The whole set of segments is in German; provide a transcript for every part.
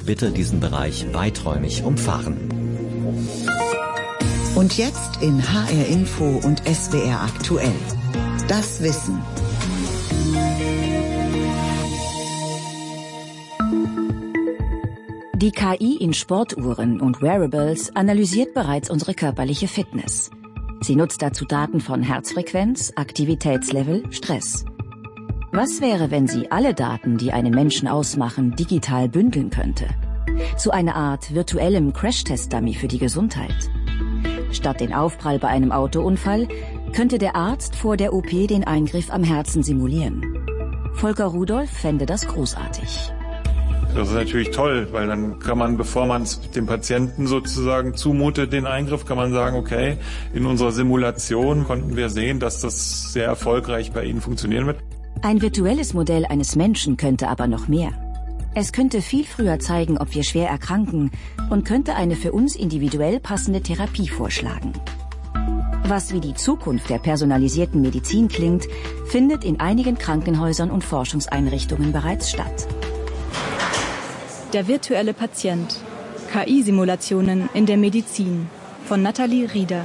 bitte diesen Bereich weiträumig umfahren. Und jetzt in HR Info und SWR aktuell. Das Wissen. Die KI in Sportuhren und Wearables analysiert bereits unsere körperliche Fitness. Sie nutzt dazu Daten von Herzfrequenz, Aktivitätslevel, Stress. Was wäre, wenn sie alle Daten, die einen Menschen ausmachen, digital bündeln könnte? Zu einer Art virtuellem Crashtest-Dummy für die Gesundheit. Statt den Aufprall bei einem Autounfall könnte der Arzt vor der OP den Eingriff am Herzen simulieren. Volker Rudolph fände das großartig. Das ist natürlich toll, weil dann kann man, bevor man es dem Patienten sozusagen zumutet, den Eingriff, kann man sagen, okay, in unserer Simulation konnten wir sehen, dass das sehr erfolgreich bei Ihnen funktionieren wird. Ein virtuelles Modell eines Menschen könnte aber noch mehr. Es könnte viel früher zeigen, ob wir schwer erkranken und könnte eine für uns individuell passende Therapie vorschlagen. Was wie die Zukunft der personalisierten Medizin klingt, findet in einigen Krankenhäusern und Forschungseinrichtungen bereits statt. Der virtuelle Patient. KI-Simulationen in der Medizin. Von Nathalie Rieder.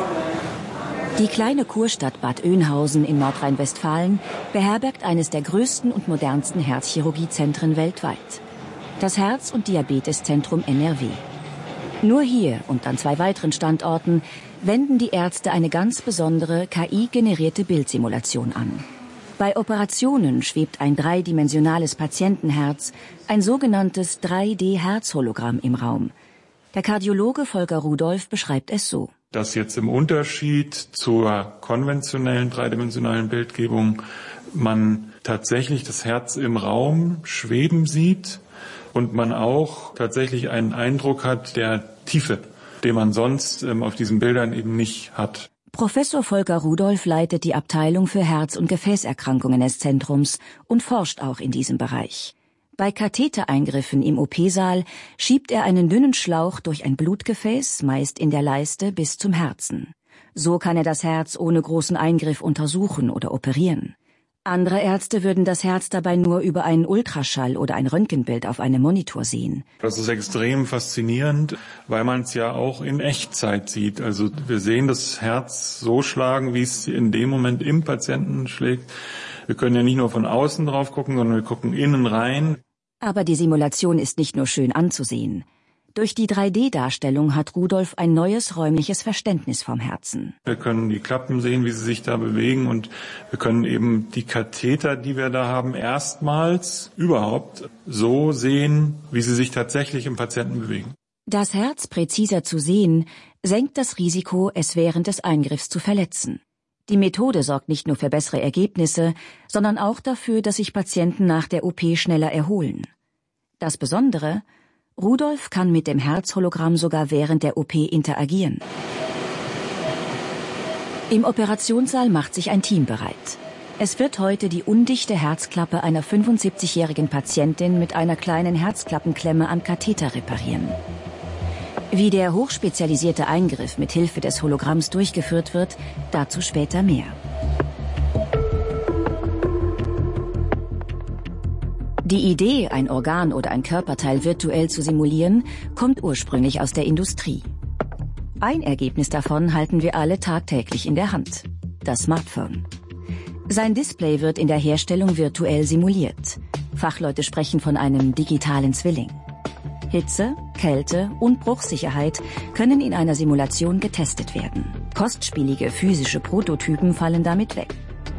Die kleine Kurstadt Bad Oeynhausen in Nordrhein-Westfalen beherbergt eines der größten und modernsten Herzchirurgiezentren weltweit. Das Herz- und Diabeteszentrum NRW. Nur hier und an 2 weiteren Standorten wenden die Ärzte eine ganz besondere KI-generierte Bildsimulation an. Bei Operationen schwebt ein dreidimensionales Patientenherz, ein sogenanntes 3D-Herzhologramm im Raum. Der Kardiologe Volker Rudolph beschreibt es so. Dass jetzt im Unterschied zur konventionellen dreidimensionalen Bildgebung man tatsächlich das Herz im Raum schweben sieht und man auch tatsächlich einen Eindruck hat der Tiefe, den man sonst auf diesen Bildern eben nicht hat. Professor Volker Rudolph leitet die Abteilung für Herz- und Gefäßerkrankungen des Zentrums und forscht auch in diesem Bereich. Bei Kathetereingriffen im OP-Saal schiebt er einen dünnen Schlauch durch ein Blutgefäß, meist in der Leiste, bis zum Herzen. So kann er das Herz ohne großen Eingriff untersuchen oder operieren. Andere Ärzte würden das Herz dabei nur über einen Ultraschall oder ein Röntgenbild auf einem Monitor sehen. Das ist extrem faszinierend, weil man es ja auch in Echtzeit sieht. Also wir sehen das Herz so schlagen, wie es in dem Moment im Patienten schlägt. Wir können ja nicht nur von außen drauf gucken, sondern wir gucken innen rein. Aber die Simulation ist nicht nur schön anzusehen. Durch die 3D-Darstellung hat Rudolph ein neues räumliches Verständnis vom Herzen. Wir können die Klappen sehen, wie sie sich da bewegen, und wir können eben die Katheter, die wir da haben, erstmals überhaupt so sehen, wie sie sich tatsächlich im Patienten bewegen. Das Herz präziser zu sehen, senkt das Risiko, es während des Eingriffs zu verletzen. Die Methode sorgt nicht nur für bessere Ergebnisse, sondern auch dafür, dass sich Patienten nach der OP schneller erholen. Das Besondere: Rudolph kann mit dem Herzhologramm sogar während der OP interagieren. Im Operationssaal macht sich ein Team bereit. Es wird heute die undichte Herzklappe einer 75-jährigen Patientin mit einer kleinen Herzklappenklemme am Katheter reparieren. Wie der hochspezialisierte Eingriff mit Hilfe des Hologramms durchgeführt wird, dazu später mehr. Die Idee, ein Organ oder ein Körperteil virtuell zu simulieren, kommt ursprünglich aus der Industrie. Ein Ergebnis davon halten wir alle tagtäglich in der Hand: das Smartphone. Sein Display wird in der Herstellung virtuell simuliert. Fachleute sprechen von einem digitalen Zwilling. Hitze, Kälte und Bruchsicherheit können in einer Simulation getestet werden. Kostspielige physische Prototypen fallen damit weg.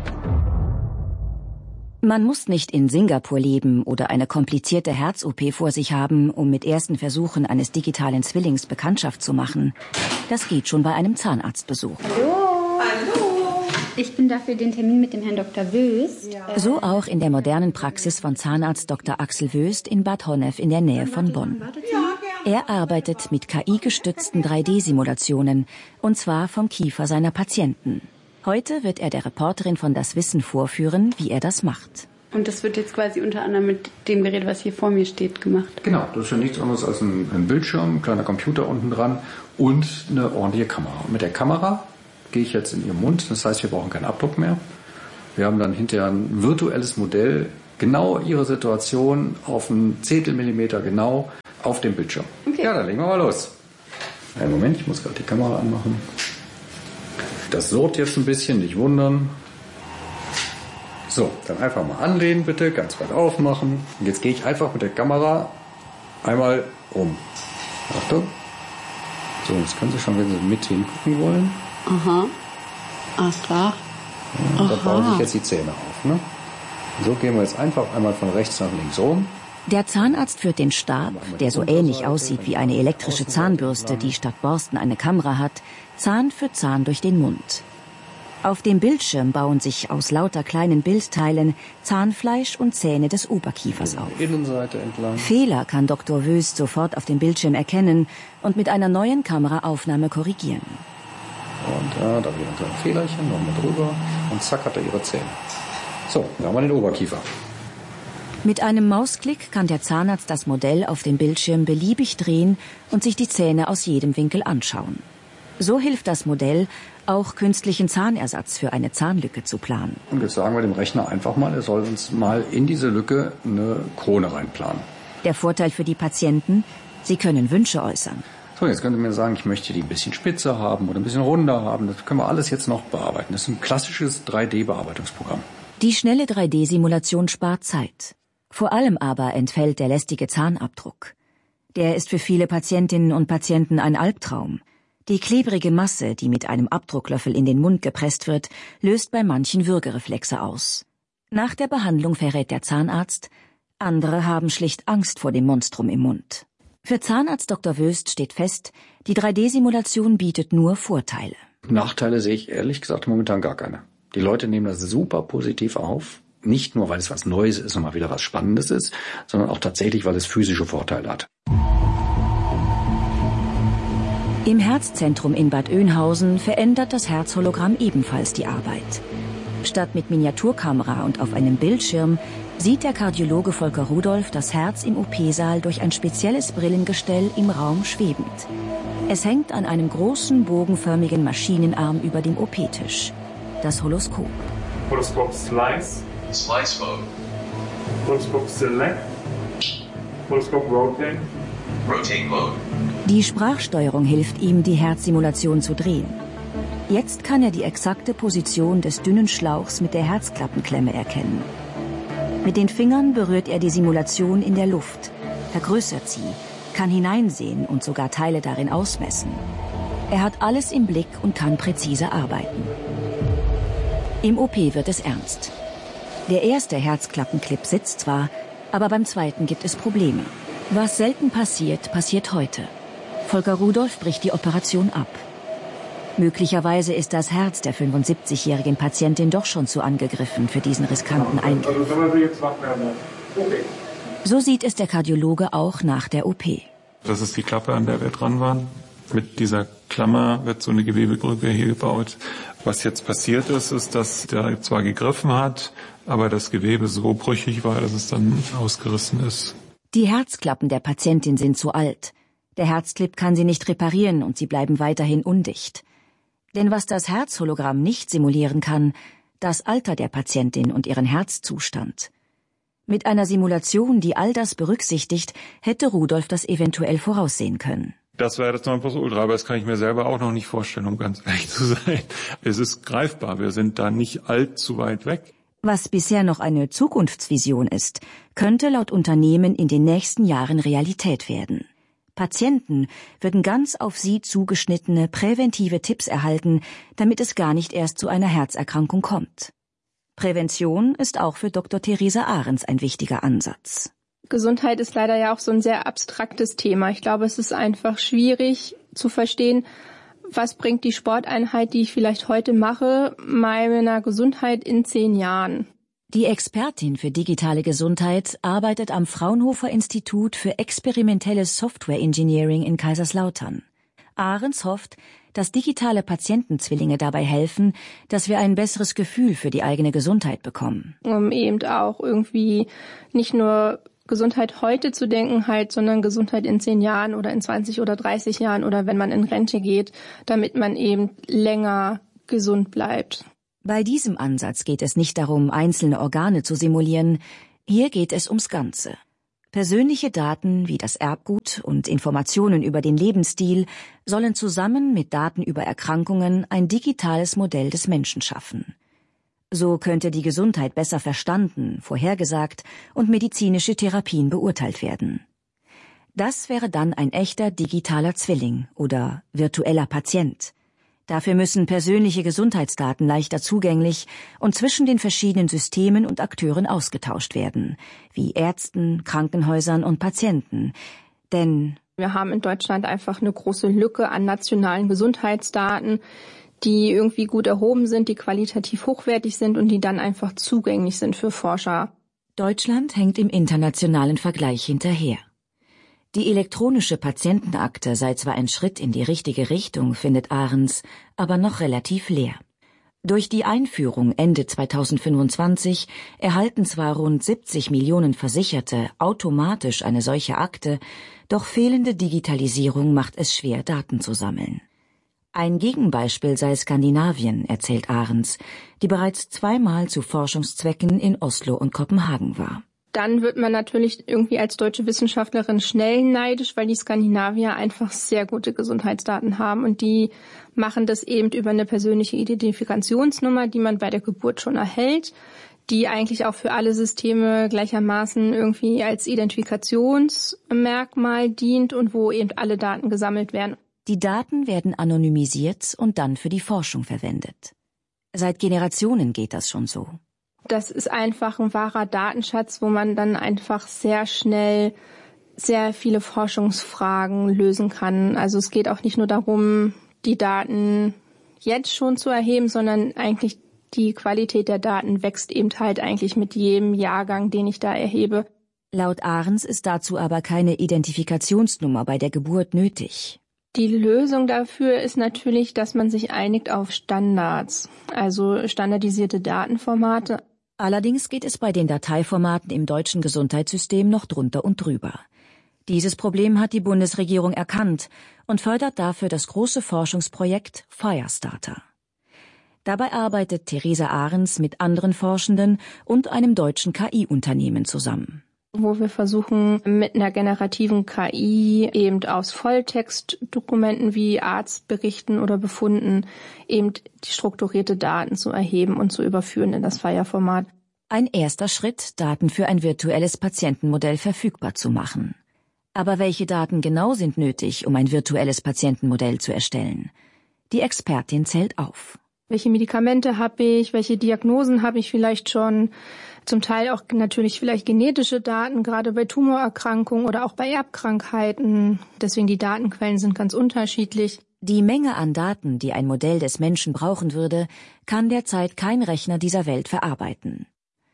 Man muss nicht in Singapur leben oder eine komplizierte Herz-OP vor sich haben, um mit ersten Versuchen eines digitalen Zwillings Bekanntschaft zu machen. Das geht schon bei einem Zahnarztbesuch. Hallo! Ich bin dafür den Termin mit dem Herrn Dr. Wöst. So auch in der modernen Praxis von Zahnarzt Dr. Axel Wöst in Bad Honnef in der Nähe von Bonn. Er arbeitet mit KI-gestützten 3D-Simulationen, und zwar vom Kiefer seiner Patienten. Heute wird er der Reporterin von Das Wissen vorführen, wie er das macht. Und das wird jetzt quasi unter anderem mit dem Gerät, was hier vor mir steht, gemacht? Genau, das ist ja nichts anderes als ein Bildschirm, ein kleiner Computer unten dran und eine ordentliche Kamera. Und mit der Kamera gehe ich jetzt in Ihren Mund, das heißt, wir brauchen keinen Abdruck mehr. Wir haben dann hinterher ein virtuelles Modell, genau Ihre Situation auf einen Zehntelmillimeter genau, auf dem Bildschirm. Okay. Ja, dann legen wir mal los. Einen Moment, ich muss gerade die Kamera anmachen. Das surrt jetzt ein bisschen, nicht wundern. So, dann einfach mal anlehnen bitte, ganz weit aufmachen. Und jetzt gehe ich einfach mit der Kamera einmal um. Achtung. So, jetzt können Sie schon, wenn Sie mit hingucken wollen. Aha. Alles klar. Ja, da bauen sich jetzt die Zähne auf. Ne? So gehen wir jetzt einfach einmal von rechts nach links rum. Der Zahnarzt führt den Stab, der so ähnlich aussieht wie eine elektrische Zahnbürste, die statt Borsten eine Kamera hat, Zahn für Zahn durch den Mund. Auf dem Bildschirm bauen sich aus lauter kleinen Bildteilen Zahnfleisch und Zähne des Oberkiefers auf. Innenseite entlang. Fehler kann Dr. Wöst sofort auf dem Bildschirm erkennen und mit einer neuen Kameraaufnahme korrigieren. Und da wieder ein kleines Fehlerchen, nochmal drüber und zack hat er ihre Zähne. So, da haben wir den Oberkiefer. Mit einem Mausklick kann der Zahnarzt das Modell auf dem Bildschirm beliebig drehen und sich die Zähne aus jedem Winkel anschauen. So hilft das Modell, auch künstlichen Zahnersatz für eine Zahnlücke zu planen. Und jetzt sagen wir dem Rechner einfach mal, er soll uns mal in diese Lücke eine Krone reinplanen. Der Vorteil für die Patienten, sie können Wünsche äußern. So, jetzt könnt ihr mir sagen, ich möchte die ein bisschen spitzer haben oder ein bisschen runder haben. Das können wir alles jetzt noch bearbeiten. Das ist ein klassisches 3D-Bearbeitungsprogramm. Die schnelle 3D-Simulation spart Zeit. Vor allem aber entfällt der lästige Zahnabdruck. Der ist für viele Patientinnen und Patienten ein Albtraum. Die klebrige Masse, die mit einem Abdrucklöffel in den Mund gepresst wird, löst bei manchen Würgereflexe aus. Nach der Behandlung verrät der Zahnarzt, andere haben schlicht Angst vor dem Monstrum im Mund. Für Zahnarzt Dr. Wöst steht fest, die 3D-Simulation bietet nur Vorteile. Nachteile sehe ich ehrlich gesagt momentan gar keine. Die Leute nehmen das super positiv auf. Nicht nur, weil es was Neues ist und mal wieder was Spannendes ist, sondern auch tatsächlich, weil es physische Vorteile hat. Im Herzzentrum in Bad Oeynhausen verändert das Herzhologramm ebenfalls die Arbeit. Statt mit Miniaturkamera und auf einem Bildschirm sieht der Kardiologe Volker Rudolph das Herz im OP-Saal durch ein spezielles Brillengestell im Raum schwebend. Es hängt an einem großen, bogenförmigen Maschinenarm über dem OP-Tisch. Das Holoskop. Holoskop Slice. Slice Mode. Holoskop Select. Holoskop Rotate. Rotate Mode. Die Sprachsteuerung hilft ihm, die Herzsimulation zu drehen. Jetzt kann er die exakte Position des dünnen Schlauchs mit der Herzklappenklemme erkennen. Mit den Fingern berührt er die Simulation in der Luft, vergrößert sie, kann hineinsehen und sogar Teile darin ausmessen. Er hat alles im Blick und kann präzise arbeiten. Im OP wird es ernst. Der erste Herzklappenclip sitzt zwar, aber beim zweiten gibt es Probleme. Was selten passiert, passiert heute. Volker Rudolph bricht die Operation ab. Möglicherweise ist das Herz der 75-jährigen Patientin doch schon zu angegriffen für diesen riskanten Eingriff. So sieht es der Kardiologe auch nach der OP. Das ist die Klappe, an der wir dran waren. Mit dieser Klammer wird so eine Gewebebrücke hier gebaut. Was jetzt passiert ist, ist, dass der zwar gegriffen hat, aber das Gewebe so brüchig war, dass es dann ausgerissen ist. Die Herzklappen der Patientin sind zu alt. Der Herzclip kann sie nicht reparieren und sie bleiben weiterhin undicht. Denn was das Herzhologramm nicht simulieren kann, das Alter der Patientin und ihren Herzzustand. Mit einer Simulation, die all das berücksichtigt, hätte Rudolph das eventuell voraussehen können. Das wäre das Nonplusultra, aber das kann ich mir selber auch noch nicht vorstellen, um ganz ehrlich zu sein. Es ist greifbar, wir sind da nicht allzu weit weg. Was bisher noch eine Zukunftsvision ist, könnte laut Unternehmen in den nächsten Jahren Realität werden. Patienten würden ganz auf sie zugeschnittene präventive Tipps erhalten, damit es gar nicht erst zu einer Herzerkrankung kommt. Prävention ist auch für Dr. Theresa Ahrens ein wichtiger Ansatz. Gesundheit ist leider ja auch so ein sehr abstraktes Thema. Ich glaube, es ist einfach schwierig zu verstehen, was bringt die Sporteinheit, die ich vielleicht heute mache, meiner Gesundheit in 10 Jahren. Die Expertin für digitale Gesundheit arbeitet am Fraunhofer Institut für experimentelles Software Engineering in Kaiserslautern. Ahrens hofft, dass digitale Patientenzwillinge dabei helfen, dass wir ein besseres Gefühl für die eigene Gesundheit bekommen. Um eben auch irgendwie nicht nur Gesundheit heute zu denken, sondern Gesundheit in 10 Jahren oder in 20 oder 30 Jahren oder wenn man in Rente geht, damit man eben länger gesund bleibt. Bei diesem Ansatz geht es nicht darum, einzelne Organe zu simulieren. Hier geht es ums Ganze. Persönliche Daten wie das Erbgut und Informationen über den Lebensstil sollen zusammen mit Daten über Erkrankungen ein digitales Modell des Menschen schaffen. So könnte die Gesundheit besser verstanden, vorhergesagt und medizinische Therapien beurteilt werden. Das wäre dann ein echter digitaler Zwilling oder virtueller Patient. Dafür müssen persönliche Gesundheitsdaten leichter zugänglich und zwischen den verschiedenen Systemen und Akteuren ausgetauscht werden, wie Ärzten, Krankenhäusern und Patienten. Denn wir haben in Deutschland einfach eine große Lücke an nationalen Gesundheitsdaten, die irgendwie gut erhoben sind, die qualitativ hochwertig sind und die dann einfach zugänglich sind für Forscher. Deutschland hängt im internationalen Vergleich hinterher. Die elektronische Patientenakte sei zwar ein Schritt in die richtige Richtung, findet Ahrens, aber noch relativ leer. Durch die Einführung Ende 2025 erhalten zwar rund 70 Millionen Versicherte automatisch eine solche Akte, doch fehlende Digitalisierung macht es schwer, Daten zu sammeln. Ein Gegenbeispiel sei Skandinavien, erzählt Ahrens, die bereits zweimal zu Forschungszwecken in Oslo und Kopenhagen war. Dann wird man natürlich irgendwie als deutsche Wissenschaftlerin schnell neidisch, weil die Skandinavier einfach sehr gute Gesundheitsdaten haben und die machen das eben über eine persönliche Identifikationsnummer, die man bei der Geburt schon erhält, die eigentlich auch für alle Systeme gleichermaßen irgendwie als Identifikationsmerkmal dient und wo eben alle Daten gesammelt werden. Die Daten werden anonymisiert und dann für die Forschung verwendet. Seit Generationen geht das schon so. Das ist einfach ein wahrer Datenschatz, wo man dann einfach sehr schnell sehr viele Forschungsfragen lösen kann. Also es geht auch nicht nur darum, die Daten jetzt schon zu erheben, sondern eigentlich die Qualität der Daten wächst eben halt eigentlich mit jedem Jahrgang, den ich da erhebe. Laut Ahrens ist dazu aber keine Identifikationsnummer bei der Geburt nötig. Die Lösung dafür ist natürlich, dass man sich einigt auf Standards, also standardisierte Datenformate. Allerdings geht es bei den Dateiformaten im deutschen Gesundheitssystem noch drunter und drüber. Dieses Problem hat die Bundesregierung erkannt und fördert dafür das große Forschungsprojekt Firestarter. Dabei arbeitet Theresa Ahrens mit anderen Forschenden und einem deutschen KI-Unternehmen zusammen. Wo wir versuchen, mit einer generativen KI eben aus Volltextdokumenten wie Arztberichten oder Befunden eben die strukturierte Daten zu erheben und zu überführen in das FIRE-Format. Ein erster Schritt, Daten für ein virtuelles Patientenmodell verfügbar zu machen. Aber welche Daten genau sind nötig, um ein virtuelles Patientenmodell zu erstellen? Die Expertin zählt auf. Welche Medikamente habe ich? Welche Diagnosen habe ich vielleicht schon? Zum Teil auch natürlich vielleicht genetische Daten, gerade bei Tumorerkrankungen oder auch bei Erbkrankheiten. Deswegen die Datenquellen sind ganz unterschiedlich. Die Menge an Daten, die ein Modell des Menschen brauchen würde, kann derzeit kein Rechner dieser Welt verarbeiten.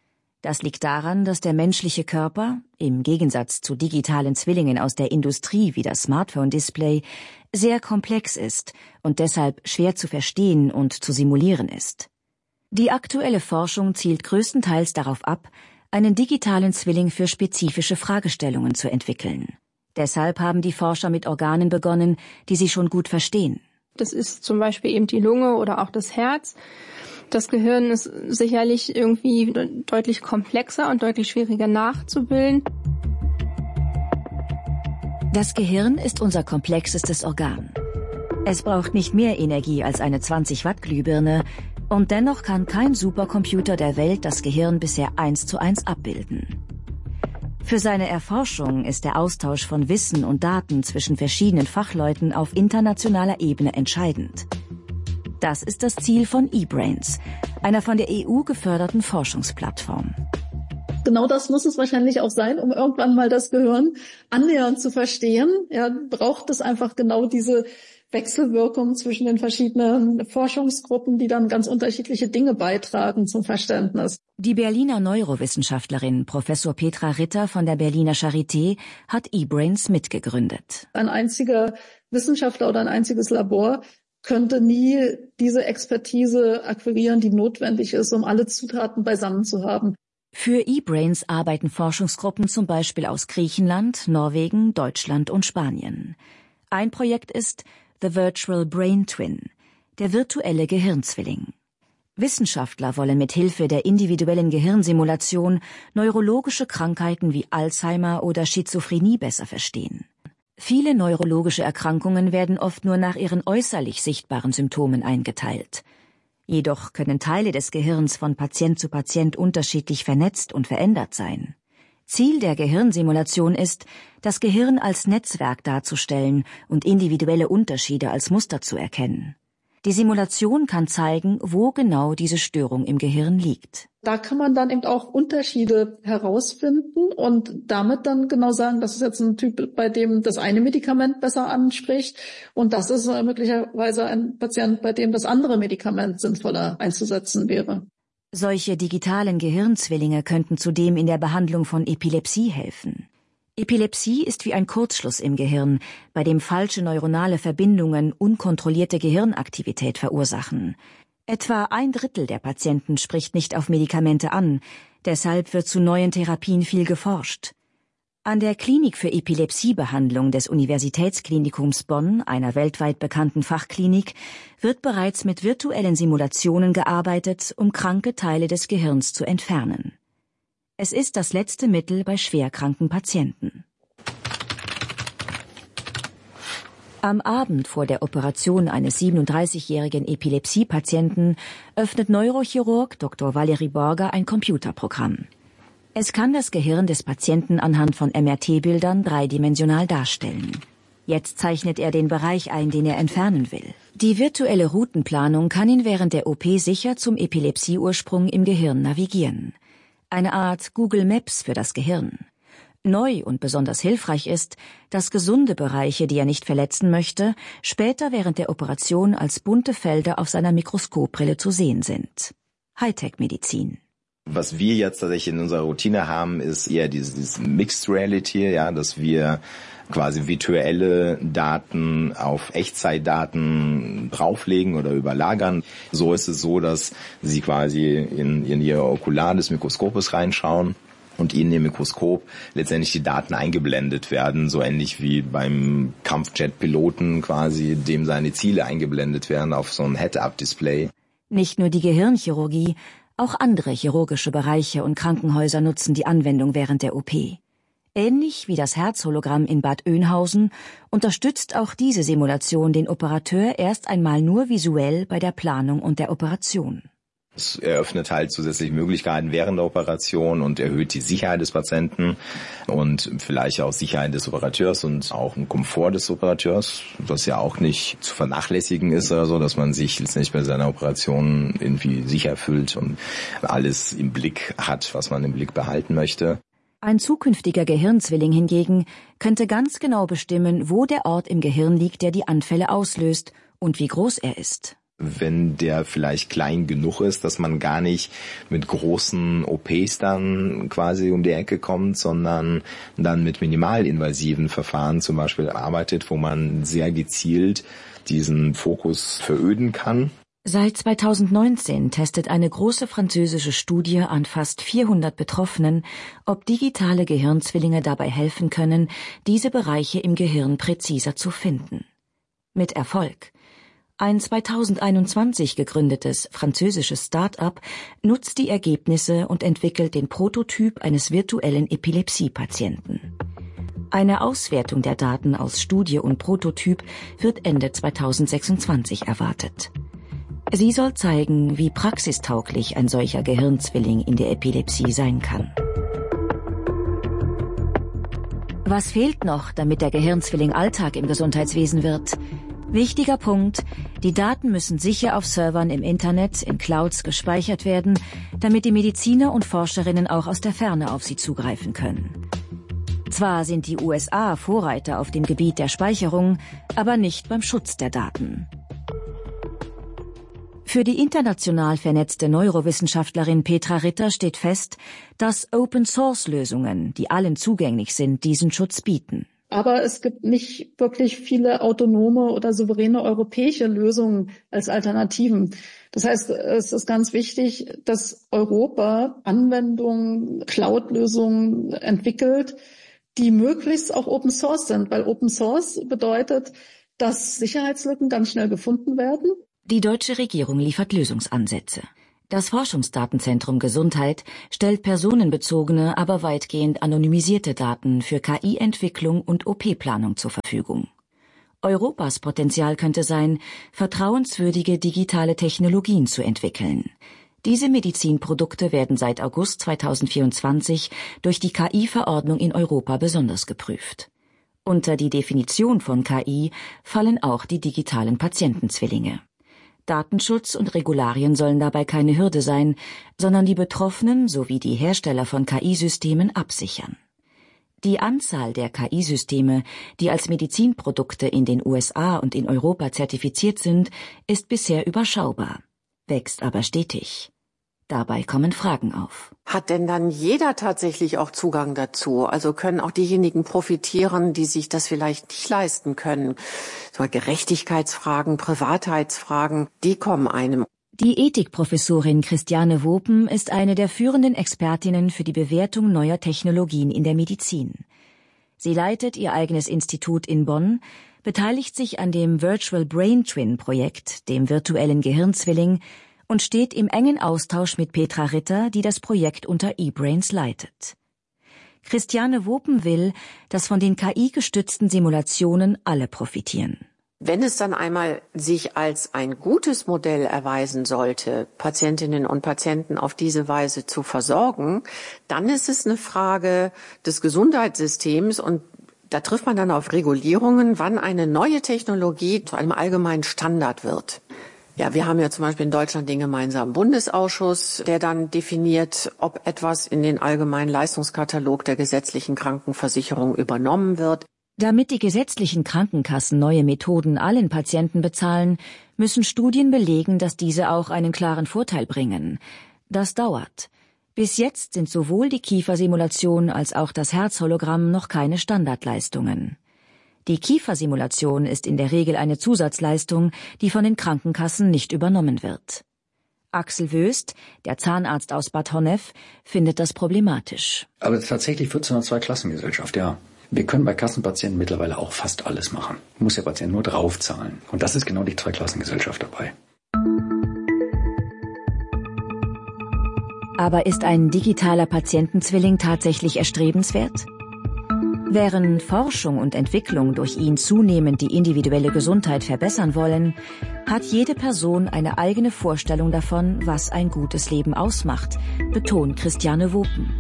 Das liegt daran, dass der menschliche Körper, im Gegensatz zu digitalen Zwillingen aus der Industrie wie das Smartphone-Display, sehr komplex ist und deshalb schwer zu verstehen und zu simulieren ist. Die aktuelle Forschung zielt größtenteils darauf ab, einen digitalen Zwilling für spezifische Fragestellungen zu entwickeln. Deshalb haben die Forscher mit Organen begonnen, die sie schon gut verstehen. Das ist zum Beispiel eben die Lunge oder auch das Herz. Das Gehirn ist sicherlich irgendwie deutlich komplexer und deutlich schwieriger nachzubilden. Das Gehirn ist unser komplexestes Organ. Es braucht nicht mehr Energie als eine 20-Watt-Glühbirne und dennoch kann kein Supercomputer der Welt das Gehirn bisher 1:1 abbilden. Für seine Erforschung ist der Austausch von Wissen und Daten zwischen verschiedenen Fachleuten auf internationaler Ebene entscheidend. Das ist das Ziel von eBrains, einer von der EU geförderten Forschungsplattform. Genau das muss es wahrscheinlich auch sein, um irgendwann mal das Gehirn annähernd zu verstehen. Ja, braucht es einfach genau diese Wechselwirkung zwischen den verschiedenen Forschungsgruppen, die dann ganz unterschiedliche Dinge beitragen zum Verständnis. Die Berliner Neurowissenschaftlerin Professor Petra Ritter von der Berliner Charité hat eBrains mitgegründet. Ein einziger Wissenschaftler oder ein einziges Labor könnte nie diese Expertise akquirieren, die notwendig ist, um alle Zutaten beisammen zu haben. Für eBrains arbeiten Forschungsgruppen zum Beispiel aus Griechenland, Norwegen, Deutschland und Spanien. Ein Projekt ist The Virtual Brain Twin, der virtuelle Gehirnzwilling. Wissenschaftler wollen mit Hilfe der individuellen Gehirnsimulation neurologische Krankheiten wie Alzheimer oder Schizophrenie besser verstehen. Viele neurologische Erkrankungen werden oft nur nach ihren äußerlich sichtbaren Symptomen eingeteilt. Jedoch können Teile des Gehirns von Patient zu Patient unterschiedlich vernetzt und verändert sein. Ziel der Gehirnsimulation ist, das Gehirn als Netzwerk darzustellen und individuelle Unterschiede als Muster zu erkennen. Die Simulation kann zeigen, wo genau diese Störung im Gehirn liegt. Da kann man dann eben auch Unterschiede herausfinden und damit dann genau sagen, das ist jetzt ein Typ, bei dem das eine Medikament besser anspricht und das ist möglicherweise ein Patient, bei dem das andere Medikament sinnvoller einzusetzen wäre. Solche digitalen Gehirnzwillinge könnten zudem in der Behandlung von Epilepsie helfen. Epilepsie ist wie ein Kurzschluss im Gehirn, bei dem falsche neuronale Verbindungen unkontrollierte Gehirnaktivität verursachen. Etwa 1/3 der Patienten spricht nicht auf Medikamente an, deshalb wird zu neuen Therapien viel geforscht. An der Klinik für Epilepsiebehandlung des Universitätsklinikums Bonn, einer weltweit bekannten Fachklinik, wird bereits mit virtuellen Simulationen gearbeitet, um kranke Teile des Gehirns zu entfernen. Es ist das letzte Mittel bei schwerkranken Patienten. Am Abend vor der Operation eines 37-jährigen Epilepsiepatienten öffnet Neurochirurg Dr. Valery Borger ein Computerprogramm. Es kann das Gehirn des Patienten anhand von MRT-Bildern dreidimensional darstellen. Jetzt zeichnet er den Bereich ein, den er entfernen will. Die virtuelle Routenplanung kann ihn während der OP sicher zum Epilepsieursprung im Gehirn navigieren. Eine Art Google Maps für das Gehirn. Neu und besonders hilfreich ist, dass gesunde Bereiche, die er nicht verletzen möchte, später während der Operation als bunte Felder auf seiner Mikroskopbrille zu sehen sind. Hightech-Medizin. Was wir jetzt tatsächlich in unserer Routine haben, ist eher dieses Mixed Reality, ja, dass wir quasi virtuelle Daten auf Echtzeitdaten drauflegen oder überlagern. So ist es so, dass Sie quasi in Ihr Okular des Mikroskopes reinschauen und Ihnen im Mikroskop letztendlich die Daten eingeblendet werden, so ähnlich wie beim Kampfjet-Piloten quasi, dem seine Ziele eingeblendet werden auf so ein Head-Up-Display. Nicht nur die Gehirnchirurgie, auch andere chirurgische Bereiche und Krankenhäuser nutzen die Anwendung während der OP. Ähnlich wie das Herzhologramm in Bad Oeynhausen unterstützt auch diese Simulation den Operateur erst einmal nur visuell bei der Planung und der Operation. Es eröffnet halt zusätzliche Möglichkeiten während der Operation und erhöht die Sicherheit des Patienten und vielleicht auch Sicherheit des Operateurs und auch den Komfort des Operateurs, was ja auch nicht zu vernachlässigen ist oder so, dass man sich letztendlich bei seiner Operation irgendwie sicher fühlt und alles im Blick hat, was man im Blick behalten möchte. Ein zukünftiger Gehirnzwilling hingegen könnte ganz genau bestimmen, wo der Ort im Gehirn liegt, der die Anfälle auslöst und wie groß er ist. Wenn der vielleicht klein genug ist, dass man gar nicht mit großen OPs dann quasi um die Ecke kommt, sondern dann mit minimalinvasiven Verfahren zum Beispiel arbeitet, wo man sehr gezielt diesen Fokus veröden kann. Seit 2019 testet eine große französische Studie an fast 400 Betroffenen, ob digitale Gehirnzwillinge dabei helfen können, diese Bereiche im Gehirn präziser zu finden. Mit Erfolg. Ein 2021 gegründetes französisches Start-up nutzt die Ergebnisse und entwickelt den Prototyp eines virtuellen Epilepsiepatienten. Eine Auswertung der Daten aus Studie und Prototyp wird Ende 2026 erwartet. Sie soll zeigen, wie praxistauglich ein solcher Gehirnzwilling in der Epilepsie sein kann. Was fehlt noch, damit der Gehirnzwilling Alltag im Gesundheitswesen wird? Wichtiger Punkt, die Daten müssen sicher auf Servern im Internet, in Clouds gespeichert werden, damit die Mediziner und Forscherinnen auch aus der Ferne auf sie zugreifen können. Zwar sind die USA Vorreiter auf dem Gebiet der Speicherung, aber nicht beim Schutz der Daten. Für die international vernetzte Neurowissenschaftlerin Petra Ritter steht fest, dass Open-Source-Lösungen, die allen zugänglich sind, diesen Schutz bieten. Aber es gibt nicht wirklich viele autonome oder souveräne europäische Lösungen als Alternativen. Das heißt, es ist ganz wichtig, dass Europa Anwendungen, Cloud-Lösungen entwickelt, die möglichst auch Open Source sind, weil Open Source bedeutet, dass Sicherheitslücken ganz schnell gefunden werden. Die deutsche Regierung liefert Lösungsansätze. Das Forschungsdatenzentrum Gesundheit stellt personenbezogene, aber weitgehend anonymisierte Daten für KI-Entwicklung und OP-Planung zur Verfügung. Europas Potenzial könnte sein, vertrauenswürdige digitale Technologien zu entwickeln. Diese Medizinprodukte werden seit August 2024 durch die KI-Verordnung in Europa besonders geprüft. Unter die Definition von KI fallen auch die digitalen Patientenzwillinge. Datenschutz und Regularien sollen dabei keine Hürde sein, sondern die Betroffenen sowie die Hersteller von KI-Systemen absichern. Die Anzahl der KI-Systeme, die als Medizinprodukte in den USA und in Europa zertifiziert sind, ist bisher überschaubar, wächst aber stetig. Dabei kommen Fragen auf. Hat denn dann jeder tatsächlich auch Zugang dazu? Also können auch diejenigen profitieren, die sich das vielleicht nicht leisten können? So Gerechtigkeitsfragen, Privatheitsfragen, die kommen einem. Die Ethikprofessorin Christiane Wopen ist eine der führenden Expertinnen für die Bewertung neuer Technologien in der Medizin. Sie leitet ihr eigenes Institut in Bonn, beteiligt sich an dem Virtual Brain Twin Projekt, dem virtuellen Gehirnzwilling, und steht im engen Austausch mit Petra Ritter, die das Projekt unter eBrains leitet. Christiane Wopen will, dass von den KI-gestützten Simulationen alle profitieren. Wenn es dann einmal sich als ein gutes Modell erweisen sollte, Patientinnen und Patienten auf diese Weise zu versorgen, dann ist es eine Frage des Gesundheitssystems und da trifft man dann auf Regulierungen, wann eine neue Technologie zu einem allgemeinen Standard wird. Ja, wir haben ja zum Beispiel in Deutschland den gemeinsamen Bundesausschuss, der dann definiert, ob etwas in den allgemeinen Leistungskatalog der gesetzlichen Krankenversicherung übernommen wird. Damit die gesetzlichen Krankenkassen neue Methoden allen Patienten bezahlen, müssen Studien belegen, dass diese auch einen klaren Vorteil bringen. Das dauert. Bis jetzt sind sowohl die Kiefersimulation als auch das Herzhologramm noch keine Standardleistungen. Die Kiefersimulation ist in der Regel eine Zusatzleistung, die von den Krankenkassen nicht übernommen wird. Axel Wöst, der Zahnarzt aus Bad Honnef, findet das problematisch. Aber tatsächlich wird es eine Zweiklassengesellschaft, ja. Wir können bei Kassenpatienten mittlerweile auch fast alles machen. Muss der Patient nur draufzahlen. Und das ist genau die Zweiklassengesellschaft dabei. Aber ist ein digitaler Patientenzwilling tatsächlich erstrebenswert? Während Forschung und Entwicklung durch ihn zunehmend die individuelle Gesundheit verbessern wollen, hat jede Person eine eigene Vorstellung davon, was ein gutes Leben ausmacht, betont Christiane Wopen.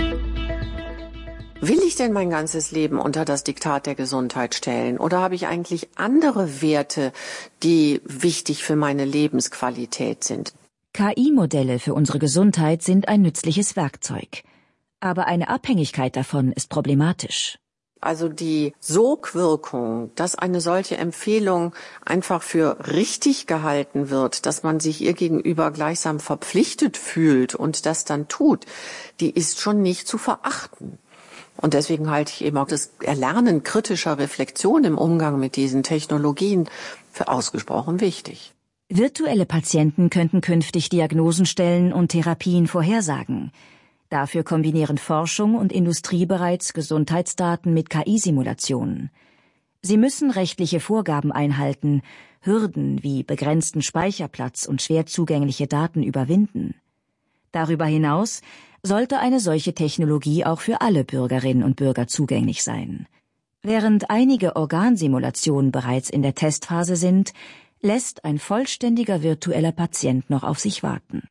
Will ich denn mein ganzes Leben unter das Diktat der Gesundheit stellen? Oder habe ich eigentlich andere Werte, die wichtig für meine Lebensqualität sind? KI-Modelle für unsere Gesundheit sind ein nützliches Werkzeug. Aber eine Abhängigkeit davon ist problematisch. Also die Sogwirkung, dass eine solche Empfehlung einfach für richtig gehalten wird, dass man sich ihr gegenüber gleichsam verpflichtet fühlt und das dann tut, die ist schon nicht zu verachten. Und deswegen halte ich eben auch das Erlernen kritischer Reflexion im Umgang mit diesen Technologien für ausgesprochen wichtig. Virtuelle Patienten könnten künftig Diagnosen stellen und Therapien vorhersagen. Dafür kombinieren Forschung und Industrie bereits Gesundheitsdaten mit KI-Simulationen. Sie müssen rechtliche Vorgaben einhalten, Hürden wie begrenzten Speicherplatz und schwer zugängliche Daten überwinden. Darüber hinaus sollte eine solche Technologie auch für alle Bürgerinnen und Bürger zugänglich sein. Während einige Organsimulationen bereits in der Testphase sind, lässt ein vollständiger virtueller Patient noch auf sich warten.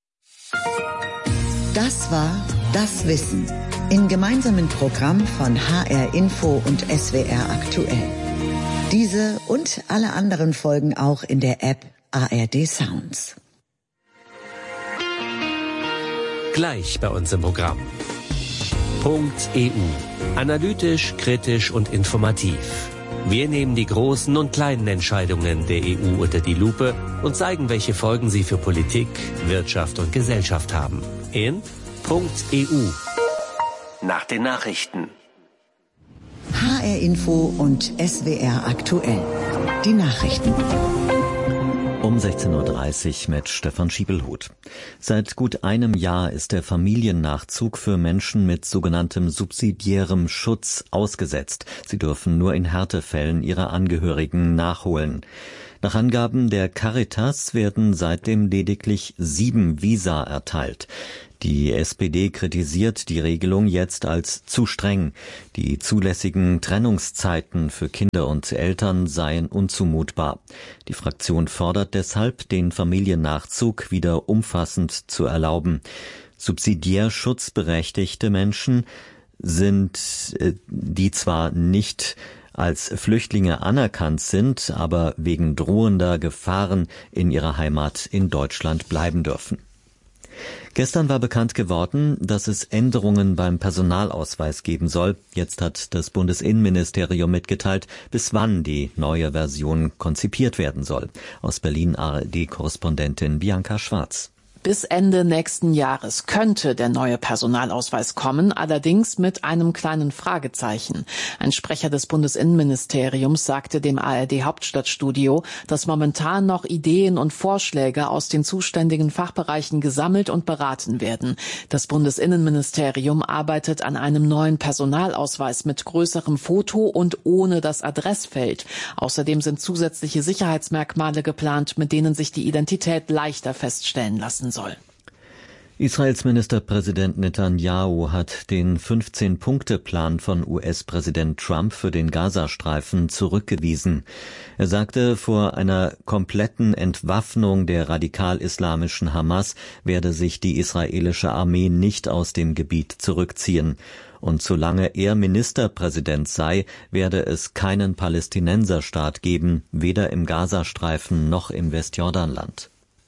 Das war Das Wissen im gemeinsamen Programm von HR Info und SWR Aktuell. Diese und alle anderen Folgen auch in der App ARD Sounds. Gleich bei uns im Programm. Punkt EU. Analytisch, kritisch und informativ. Wir nehmen die großen und kleinen Entscheidungen der EU unter die Lupe und zeigen, welche Folgen sie für Politik, Wirtschaft und Gesellschaft haben. In Punkt EU. Nach den Nachrichten. HR Info und SWR Aktuell. Die Nachrichten. Um 16.30 Uhr mit Stefan Schiebelhuth. Seit gut einem Jahr ist der Familiennachzug für Menschen mit sogenanntem subsidiärem Schutz ausgesetzt. Sie dürfen nur in Härtefällen ihre Angehörigen nachholen. Nach Angaben der Caritas werden seitdem lediglich 7 Visa erteilt. Die SPD kritisiert die Regelung jetzt als zu streng. Die zulässigen Trennungszeiten für Kinder und Eltern seien unzumutbar. Die Fraktion fordert deshalb, den Familiennachzug wieder umfassend zu erlauben. Subsidiär schutzberechtigte Menschen sind, die zwar nicht als Flüchtlinge anerkannt sind, aber wegen drohender Gefahren in ihrer Heimat in Deutschland bleiben dürfen. Gestern war bekannt geworden, dass es Änderungen beim Personalausweis geben soll. Jetzt hat das Bundesinnenministerium mitgeteilt, bis wann die neue Version konzipiert werden soll. Aus Berlin ARD-Korrespondentin Bianca Schwarz. Bis Ende nächsten Jahres könnte der neue Personalausweis kommen, allerdings mit einem kleinen Fragezeichen. Ein Sprecher des Bundesinnenministeriums sagte dem ARD-Hauptstadtstudio, dass momentan noch Ideen und Vorschläge aus den zuständigen Fachbereichen gesammelt und beraten werden. Das Bundesinnenministerium arbeitet an einem neuen Personalausweis mit größerem Foto und ohne das Adressfeld. Außerdem sind zusätzliche Sicherheitsmerkmale geplant, mit denen sich die Identität leichter feststellen lassen soll. Israels Ministerpräsident Netanyahu hat den 15-Punkte-Plan von US-Präsident Trump für den Gazastreifen zurückgewiesen. Er sagte, vor einer kompletten Entwaffnung der radikal-islamischen Hamas werde sich die israelische Armee nicht aus dem Gebiet zurückziehen. Und solange er Ministerpräsident sei, werde es keinen Palästinenserstaat geben, weder im Gazastreifen noch im Westjordanland.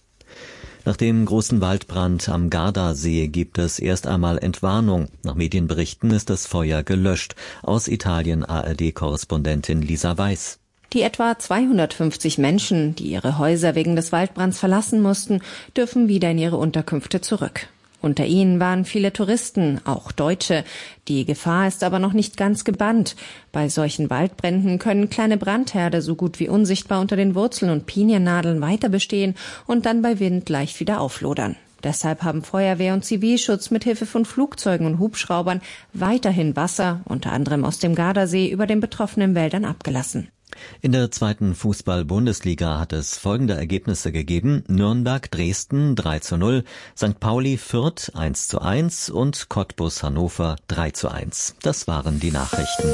Nach dem großen Waldbrand am Gardasee gibt es erst einmal Entwarnung. Nach Medienberichten ist das Feuer gelöscht. Aus Italien ARD-Korrespondentin Lisa Weiß. Die etwa 250 Menschen, die ihre Häuser wegen des Waldbrands verlassen mussten, dürfen wieder in ihre Unterkünfte zurück. Unter ihnen waren viele Touristen, auch Deutsche. Die Gefahr ist aber noch nicht ganz gebannt. Bei solchen Waldbränden können kleine Brandherde so gut wie unsichtbar unter den Wurzeln und Piniennadeln weiter bestehen und dann bei Wind leicht wieder auflodern. Deshalb haben Feuerwehr und Zivilschutz mit Hilfe von Flugzeugen und Hubschraubern weiterhin Wasser, unter anderem aus dem Gardasee, über den betroffenen Wäldern abgelassen. In der zweiten Fußball-Bundesliga hat es folgende Ergebnisse gegeben: Nürnberg Dresden 3:0, St. Pauli Fürth 1:1 und Cottbus Hannover 3:1. Das waren die Nachrichten.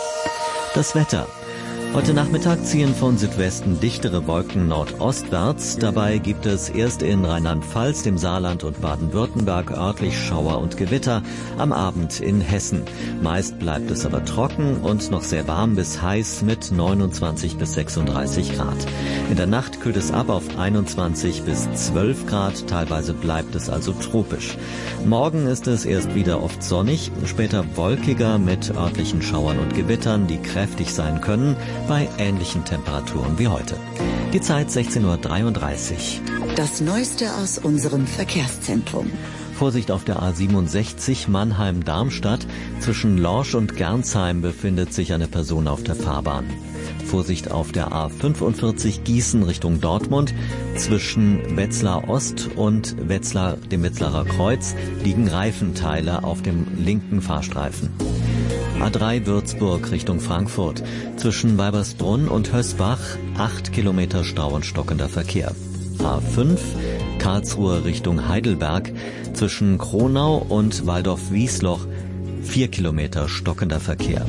Das Wetter. Heute Nachmittag ziehen von Südwesten dichtere Wolken nordostwärts. Dabei gibt es erst in Rheinland-Pfalz, dem Saarland und Baden-Württemberg örtlich Schauer und Gewitter, am Abend in Hessen. Meist bleibt es aber trocken und noch sehr warm bis heiß mit 29 bis 36 Grad. In der Nacht kühlt es ab auf 21 bis 12 Grad, teilweise bleibt es also tropisch. Morgen ist es erst wieder oft sonnig, später wolkiger mit örtlichen Schauern und Gewittern, die kräftig sein können, bei ähnlichen Temperaturen wie heute. Die Zeit 16:33 Uhr. Das Neueste aus unserem Verkehrszentrum. Vorsicht auf der A67 Mannheim-Darmstadt. Zwischen Lorsch und Gernsheim befindet sich eine Person auf der Fahrbahn. Vorsicht auf der A45 Gießen Richtung Dortmund. Zwischen Wetzlar Ost und dem Wetzlarer Kreuz liegen Reifenteile auf dem linken Fahrstreifen. A3 Würzburg Richtung Frankfurt. Zwischen Weibersbrunn und Hösbach 8 Kilometer Stau und stockender Verkehr. A5 Karlsruhe Richtung Heidelberg. Zwischen Kronau und Waldorf-Wiesloch 4 Kilometer stockender Verkehr.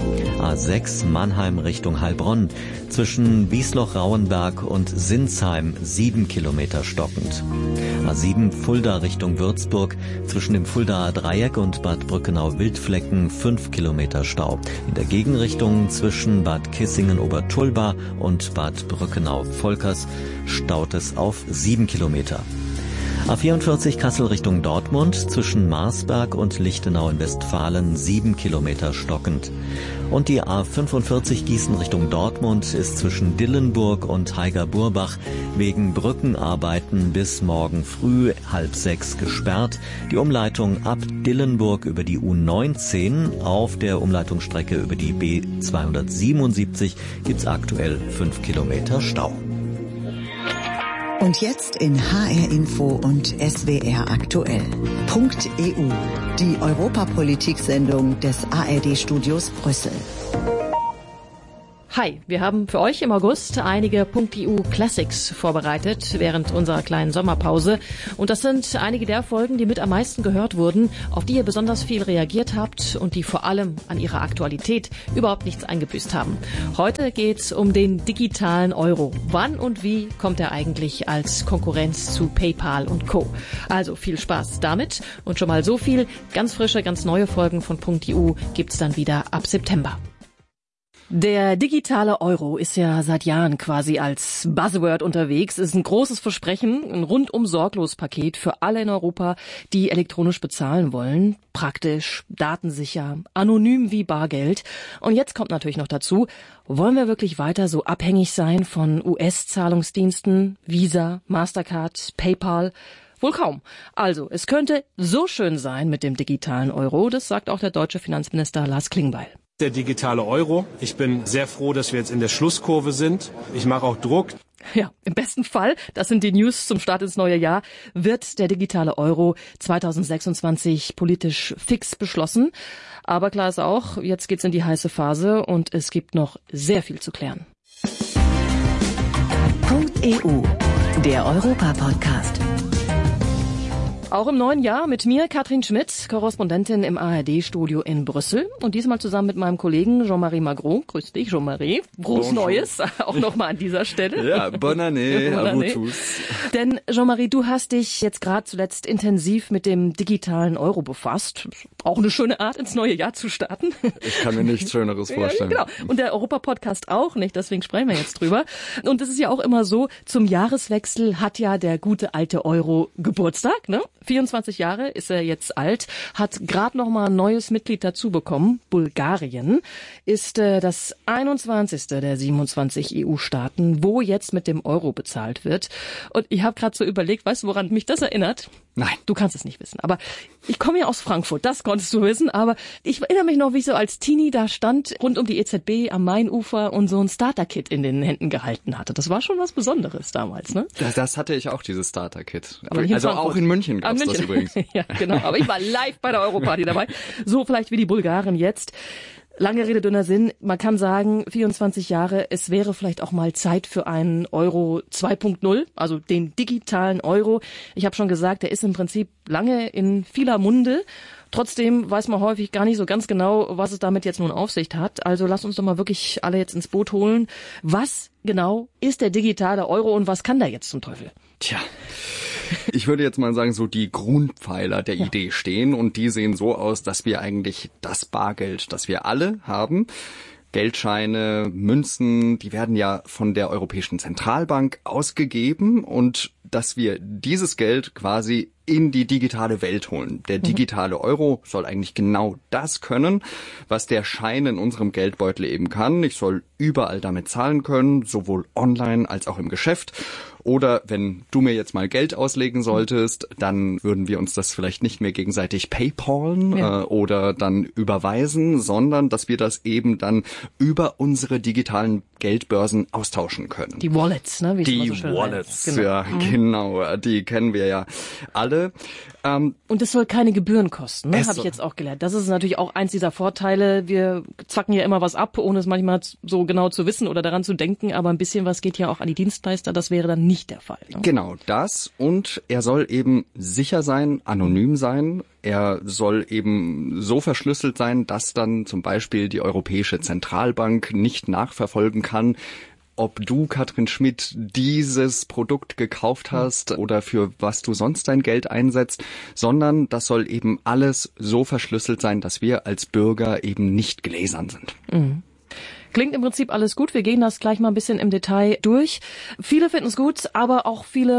A6 Mannheim Richtung Heilbronn. Zwischen Wiesloch-Rauenberg und Sinsheim 7 Kilometer stockend. A7 Fulda Richtung Würzburg. Zwischen dem Fuldaer Dreieck und Bad Brückenau-Wildflecken 5 Kilometer Stau. In der Gegenrichtung zwischen Bad Kissingen-Obertulba und Bad Brückenau-Volkers staut es auf 7 Kilometer. A44 Kassel Richtung Dortmund, zwischen Marsberg und Lichtenau in Westfalen 7 Kilometer stockend. Und die A45 Gießen Richtung Dortmund ist zwischen Dillenburg und Haiger-Burbach wegen Brückenarbeiten bis morgen früh 5:30 gesperrt. Die Umleitung ab Dillenburg über die U19 auf der Umleitungsstrecke über die B277 gibt's aktuell 5 Kilometer Stau. Und jetzt in HR Info und SWR aktuell. .eu, die Europapolitik-Sendung des ARD-Studios Brüssel. Hi, wir haben für euch im August einige .eu Classics vorbereitet während unserer kleinen Sommerpause. Und das sind einige der Folgen, die mit am meisten gehört wurden, auf die ihr besonders viel reagiert habt und die vor allem an ihrer Aktualität überhaupt nichts eingebüßt haben. Heute geht's um den digitalen Euro. Wann und wie kommt er eigentlich als Konkurrenz zu PayPal und Co.? Also viel Spaß damit und schon mal so viel. Ganz frische, ganz neue Folgen von .eu gibt's dann wieder ab September. Der digitale Euro ist ja seit Jahren quasi als Buzzword unterwegs. Ist ein großes Versprechen, ein rundum sorglos Paket für alle in Europa, die elektronisch bezahlen wollen. Praktisch, datensicher, anonym wie Bargeld. Und jetzt kommt natürlich noch dazu, wollen wir wirklich weiter so abhängig sein von US-Zahlungsdiensten, Visa, Mastercard, PayPal? Wohl kaum. Also, es könnte so schön sein mit dem digitalen Euro, das sagt auch der deutsche Finanzminister Lars Klingbeil. Der digitale Euro. Ich bin sehr froh, dass wir jetzt in der Schlusskurve sind. Ich mache auch Druck. Ja, im besten Fall, das sind die News zum Start ins neue Jahr, wird der digitale Euro 2026 politisch fix beschlossen. Aber klar ist auch, jetzt geht's in die heiße Phase und es gibt noch sehr viel zu klären. .eu, der Europa-Podcast. Auch im neuen Jahr mit mir, Katrin Schmidt, Korrespondentin im ARD-Studio in Brüssel. Und diesmal zusammen mit meinem Kollegen Jean-Marie Magro. Grüß dich, Jean-Marie. Frohes Neues, auch nochmal an dieser Stelle. Ja, bonne année, à vous tous. Denn Jean-Marie, du hast dich jetzt gerade zuletzt intensiv mit dem digitalen Euro befasst. Auch eine schöne Art, ins neue Jahr zu starten. Ich kann mir nichts Schöneres vorstellen. Ja, genau. Und der Europa-Podcast auch nicht, deswegen sprechen wir jetzt drüber. Und es ist ja auch immer so, zum Jahreswechsel hat ja der gute alte Euro Geburtstag, ne? 24 Jahre ist er jetzt alt, hat gerade noch mal ein neues Mitglied dazu bekommen. Bulgarien ist das 21. der 27 EU-Staaten, wo jetzt mit dem Euro bezahlt wird. Und ich habe gerade so überlegt, weißt du, woran mich das erinnert? Nein. Du kannst es nicht wissen, aber ich komme ja aus Frankfurt, das konntest du wissen, aber ich erinnere mich noch, wie ich so als Teenie da stand, rund um die EZB am Mainufer und so ein Starter-Kit in den Händen gehalten hatte. Das war schon was Besonderes damals, ne? Das hatte ich auch, dieses Starter-Kit. Also auch in München gab's das übrigens. Ja, genau, aber ich war live bei der Europarty dabei. So vielleicht wie die Bulgaren jetzt. Lange Rede, dünner Sinn. Man kann sagen, 24 Jahre, es wäre vielleicht auch mal Zeit für einen Euro 2.0, also den digitalen Euro. Ich habe schon gesagt, der ist im Prinzip lange in vieler Munde. Trotzdem weiß man häufig gar nicht so ganz genau, was es damit jetzt nun auf sich hat. Also lasst uns doch mal wirklich alle jetzt ins Boot holen. Was genau ist der digitale Euro und was kann der jetzt zum Teufel? Tja, ich würde jetzt mal sagen, so die Grundpfeiler der Idee stehen und die sehen so aus, dass wir eigentlich das Bargeld, das wir alle haben, Geldscheine, Münzen, die werden ja von der Europäischen Zentralbank ausgegeben und dass wir dieses Geld quasi in die digitale Welt holen. Der digitale Euro soll eigentlich genau das können, was der Schein in unserem Geldbeutel eben kann. Ich soll überall damit zahlen können, sowohl online als auch im Geschäft. Oder wenn du mir jetzt mal Geld auslegen solltest, dann würden wir uns das vielleicht nicht mehr gegenseitig PayPalen oder dann überweisen, sondern dass wir das eben dann über unsere digitalen Geldbörsen austauschen können. Die Wallets, ne? Wie die so schön Wallets, heißt. Genau. Ja, genau. Die kennen wir ja alle. Und es soll keine Gebühren kosten, ne? Habe ich jetzt auch gelernt. Das ist natürlich auch eins dieser Vorteile. Wir zwacken ja immer was ab, ohne es manchmal so genau zu wissen oder daran zu denken. Aber ein bisschen was geht ja auch an die Dienstleister. Das wäre dann nicht der Fall. Ne? Genau, das. Und er soll eben sicher sein, anonym sein. Er soll eben so verschlüsselt sein, dass dann zum Beispiel die Europäische Zentralbank nicht nachverfolgen kann, ob du, Katrin Schmidt, dieses Produkt gekauft hast oder für was du sonst dein Geld einsetzt, sondern das soll eben alles so verschlüsselt sein, dass wir als Bürger eben nicht gläsern sind. Mhm. Klingt im Prinzip alles gut. Wir gehen das gleich mal ein bisschen im Detail durch. Viele finden es gut, aber auch viele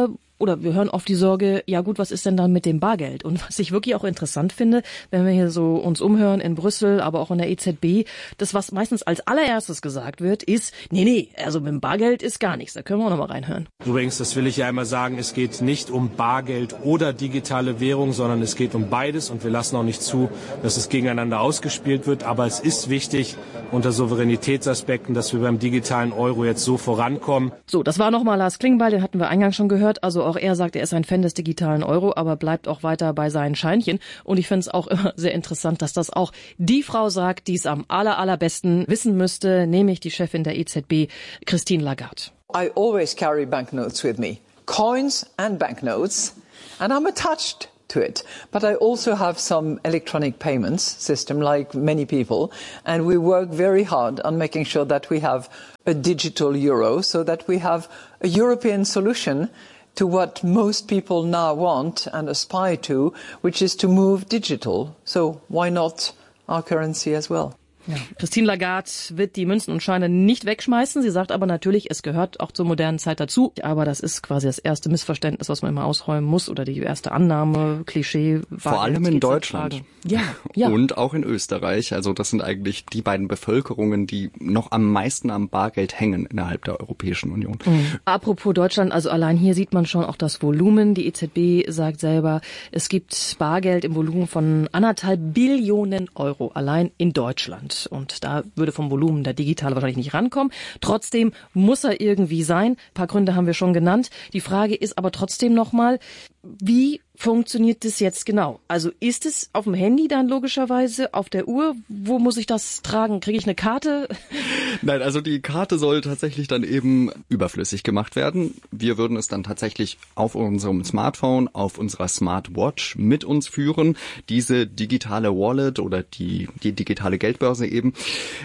oder wir hören oft die Sorge, ja gut, was ist denn dann mit dem Bargeld? Und was ich wirklich auch interessant finde, wenn wir hier so uns umhören in Brüssel, aber auch in der EZB, das, was meistens als allererstes gesagt wird, ist, nee, also mit dem Bargeld ist gar nichts. Da können wir auch noch mal reinhören. Übrigens, das will ich ja einmal sagen, es geht nicht um Bargeld oder digitale Währung, sondern es geht um beides und wir lassen auch nicht zu, dass es gegeneinander ausgespielt wird. Aber es ist wichtig unter Souveränitätsaspekten, dass wir beim digitalen Euro jetzt so vorankommen. So, das war nochmal Lars Klingbeil, den hatten wir eingangs schon gehört. Also auch er sagt, er ist ein Fan des digitalen Euro, aber bleibt auch weiter bei seinen Scheinchen. Und ich finde es auch immer sehr interessant, dass das auch die Frau sagt, die es am allerbesten wissen müsste, nämlich die Chefin der EZB, Christine Lagarde. I always carry banknotes with me, coins and banknotes, and I'm attached to it. But I also have some electronic payments system like many people, and we work very hard on making sure that we have a digital euro so that we have a European solution to what most people now want and aspire to, which is to move digital. So why not our currency as well? Ja. Christine Lagarde wird die Münzen und Scheine nicht wegschmeißen. Sie sagt aber natürlich, es gehört auch zur modernen Zeit dazu. Aber das ist quasi das erste Missverständnis, was man immer ausräumen muss oder die erste Annahme, Klischee. Vor allem in Deutschland. Ja. Und auch in Österreich. Also das sind eigentlich die beiden Bevölkerungen, die noch am meisten am Bargeld hängen innerhalb der Europäischen Union. Apropos Deutschland, also allein hier sieht man schon auch das Volumen. Die EZB sagt selber, es gibt Bargeld im Volumen von 1,5 Billionen Euro allein in Deutschland. Und da würde vom Volumen der Digitale wahrscheinlich nicht rankommen. Trotzdem muss er irgendwie sein. Ein paar Gründe haben wir schon genannt. Die Frage ist aber trotzdem nochmal, wie funktioniert das jetzt genau? Also ist es auf dem Handy dann logischerweise, auf der Uhr? Wo muss ich das tragen? Kriege ich eine Karte? Nein, also die Karte soll tatsächlich dann eben überflüssig gemacht werden. Wir würden es dann tatsächlich auf unserem Smartphone, auf unserer Smartwatch mit uns führen. Diese digitale Wallet oder die digitale Geldbörse eben.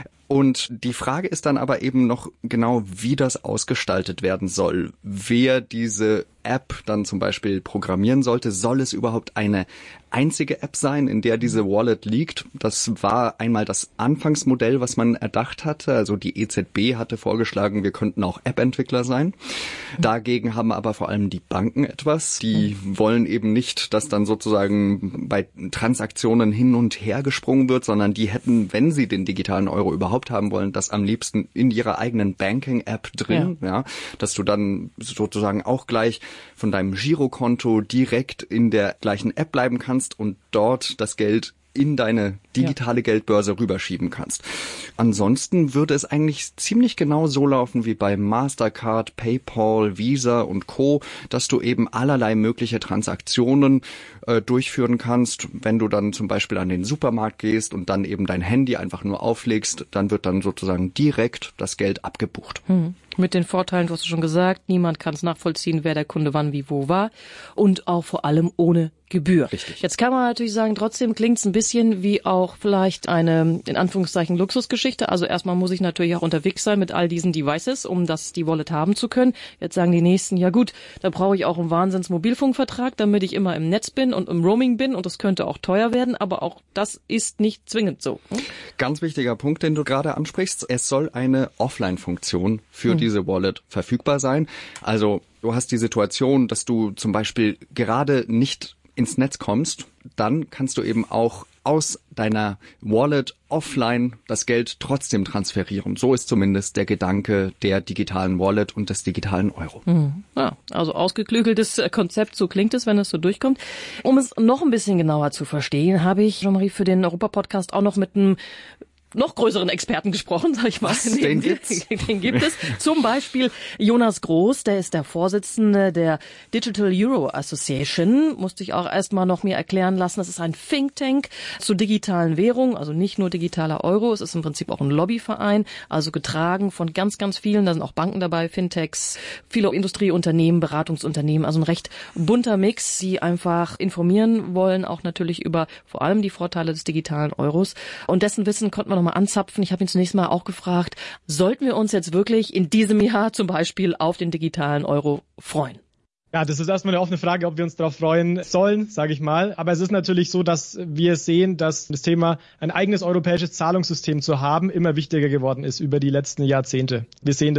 Und die Frage ist dann aber eben noch genau, wie das ausgestaltet werden soll. Wer diese App dann zum Beispiel programmieren sollte, soll es überhaupt eine einzige App sein, in der diese Wallet liegt? Das war einmal das Anfangsmodell, was man erdacht hatte. Also die EZB hatte vorgeschlagen, wir könnten auch App-Entwickler sein. Dagegen haben aber vor allem die Banken etwas. Die wollen eben nicht, dass dann sozusagen bei Transaktionen hin und her gesprungen wird, sondern die hätten, wenn sie den digitalen Euro überhaupt haben wollen, das am liebsten in ihrer eigenen Banking-App drin, ja, dass du dann sozusagen auch gleich von deinem Girokonto direkt in der gleichen App bleiben kannst und dort das Geld in deine digitale Geldbörse rüberschieben kannst. Ansonsten würde es eigentlich ziemlich genau so laufen wie bei Mastercard, PayPal, Visa und Co., dass du eben allerlei mögliche Transaktionen durchführen kannst. Wenn du dann zum Beispiel an den Supermarkt gehst und dann eben dein Handy einfach nur auflegst, dann wird dann sozusagen direkt das Geld abgebucht. Mit den Vorteilen, du hast es schon gesagt, niemand kann es nachvollziehen, wer der Kunde wann wie wo war und auch vor allem ohne Gebühr. Richtig. Jetzt kann man natürlich sagen, trotzdem klingt es ein bisschen wie auch vielleicht eine, in Anführungszeichen, Luxusgeschichte. Also erstmal muss ich natürlich auch unterwegs sein mit all diesen Devices, um die Wallet haben zu können. Jetzt sagen die Nächsten, ja gut, da brauche ich auch einen Wahnsinns-Mobilfunkvertrag, damit ich immer im Netz bin und im Roaming bin und das könnte auch teuer werden, aber auch das ist nicht zwingend so. Ganz wichtiger Punkt, den du gerade ansprichst. Es soll eine Offline-Funktion für diese Wallet verfügbar sein. Also du hast die Situation, dass du zum Beispiel gerade nicht ins Netz kommst, dann kannst du eben auch aus deiner Wallet offline das Geld trotzdem transferieren. So ist zumindest der Gedanke der digitalen Wallet und des digitalen Euro. Ja, also ausgeklügeltes Konzept, so klingt es, wenn es so durchkommt. Um es noch ein bisschen genauer zu verstehen, habe ich, Jean-Marie, für den Europa-Podcast auch noch mit einem noch größeren Experten gesprochen, sag ich mal. Den gibt's? Den gibt es. Zum Beispiel Jonas Groß, der ist der Vorsitzende der Digital Euro Association. Musste ich auch erstmal noch mir erklären lassen. Das ist ein Think Tank zur digitalen Währung, also nicht nur digitaler Euro. Es ist im Prinzip auch ein Lobbyverein, also getragen von ganz, ganz vielen. Da sind auch Banken dabei, Fintechs, viele Industrieunternehmen, Beratungsunternehmen. Also ein recht bunter Mix, die einfach informieren wollen, auch natürlich über vor allem die Vorteile des digitalen Euros. Und dessen Wissen konnte man noch mal anzapfen. Ich habe ihn zunächst mal auch gefragt, sollten wir uns jetzt wirklich in diesem Jahr zum Beispiel auf den digitalen Euro freuen? Ja, das ist erstmal eine offene Frage, ob wir uns darauf freuen sollen, sage ich mal. Aber es ist natürlich so, dass wir sehen, dass das Thema ein eigenes europäisches Zahlungssystem zu haben immer wichtiger geworden ist über die letzten Jahrzehnte. Wir sehen das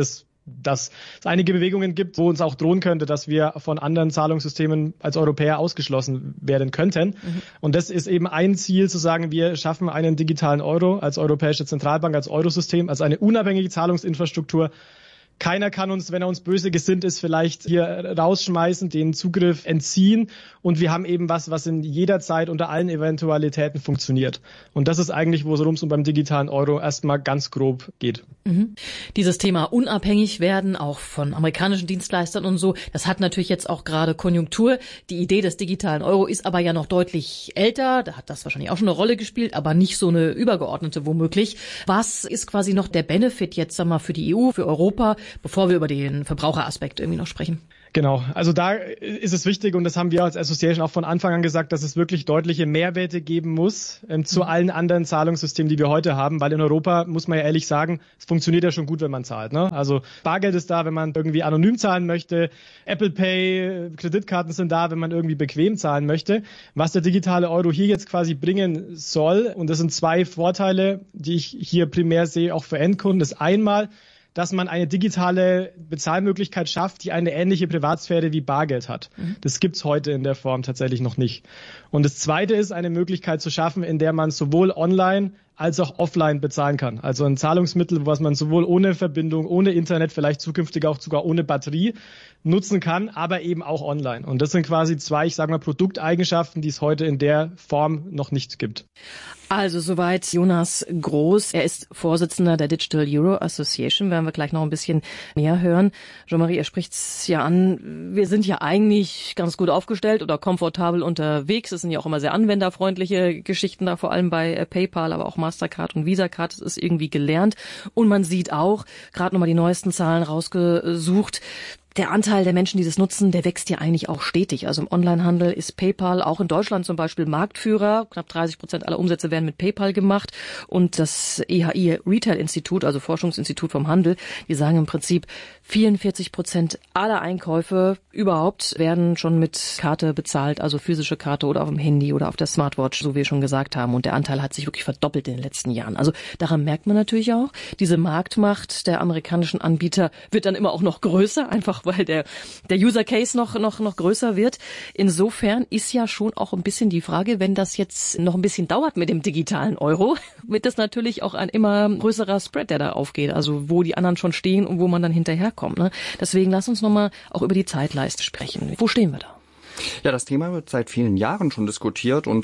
dass es einige Bewegungen gibt, wo uns auch drohen könnte, dass wir von anderen Zahlungssystemen als Europäer ausgeschlossen werden könnten. Und das ist eben ein Ziel, zu sagen, wir schaffen einen digitalen Euro als Europäische Zentralbank, als Eurosystem, als eine unabhängige Zahlungsinfrastruktur. Keiner kann uns, wenn er uns böse gesinnt ist, vielleicht hier rausschmeißen, den Zugriff entziehen. Und wir haben eben was in jeder Zeit unter allen Eventualitäten funktioniert. Und das ist eigentlich, worum es beim digitalen Euro erstmal ganz grob geht. Dieses Thema unabhängig werden, auch von amerikanischen Dienstleistern und so, das hat natürlich jetzt auch gerade Konjunktur. Die Idee des digitalen Euro ist aber ja noch deutlich älter. Da hat das wahrscheinlich auch schon eine Rolle gespielt, aber nicht so eine übergeordnete womöglich. Was ist quasi noch der Benefit jetzt, sag mal, für die EU, für Europa, bevor wir über den Verbraucheraspekt irgendwie noch sprechen? Genau, also da ist es wichtig, und das haben wir als Association auch von Anfang an gesagt, dass es wirklich deutliche Mehrwerte geben muss zu allen anderen Zahlungssystemen, die wir heute haben, weil in Europa, muss man ja ehrlich sagen, es funktioniert ja schon gut, wenn man zahlt, ne? Also Bargeld ist da, wenn man irgendwie anonym zahlen möchte, Apple Pay, Kreditkarten sind da, wenn man irgendwie bequem zahlen möchte. Was der digitale Euro hier jetzt quasi bringen soll, und das sind zwei Vorteile, die ich hier primär sehe, auch für Endkunden, ist einmal, dass man eine digitale Bezahlmöglichkeit schafft, die eine ähnliche Privatsphäre wie Bargeld hat. Das gibt's heute in der Form tatsächlich noch nicht. Und das Zweite ist, eine Möglichkeit zu schaffen, in der man sowohl online als auch offline bezahlen kann. Also ein Zahlungsmittel, was man sowohl ohne Verbindung, ohne Internet, vielleicht zukünftig auch sogar ohne Batterie nutzen kann, aber eben auch online. Und das sind quasi zwei, ich sage mal, Produkteigenschaften, die es heute in der Form noch nicht gibt. Also soweit Jonas Groß. Er ist Vorsitzender der Digital Euro Association. Werden wir gleich noch ein bisschen mehr hören. Jean-Marie, er spricht's ja an. Wir sind ja eigentlich ganz gut aufgestellt oder komfortabel unterwegs. Es sind ja auch immer sehr anwenderfreundliche Geschichten da, vor allem bei PayPal, aber auch Mastercard und Visa-Card. Das ist irgendwie gelernt. Und man sieht auch, gerade nochmal die neuesten Zahlen rausgesucht, der Anteil der Menschen, die das nutzen, der wächst ja eigentlich auch stetig. Also im Onlinehandel ist PayPal auch in Deutschland zum Beispiel Marktführer. Knapp 30% aller Umsätze werden mit PayPal gemacht. Und das EHI Retail Institut, also Forschungsinstitut vom Handel, die sagen im Prinzip, 44% aller Einkäufe überhaupt werden schon mit Karte bezahlt, also physische Karte oder auf dem Handy oder auf der Smartwatch, so wie wir schon gesagt haben. Und der Anteil hat sich wirklich verdoppelt in den letzten Jahren. Also daran merkt man natürlich auch, diese Marktmacht der amerikanischen Anbieter wird dann immer auch noch größer, einfach weil der User Case noch größer wird. Insofern ist ja schon auch ein bisschen die Frage, wenn das jetzt noch ein bisschen dauert mit dem digitalen Euro, wird das natürlich auch ein immer größerer Spread, der da aufgeht. Also wo die anderen schon stehen und wo man dann hinterherkommt. Ne? Deswegen lass uns nochmal auch über die Zeitleiste sprechen. Wo stehen wir da? Ja, das Thema wird seit vielen Jahren schon diskutiert und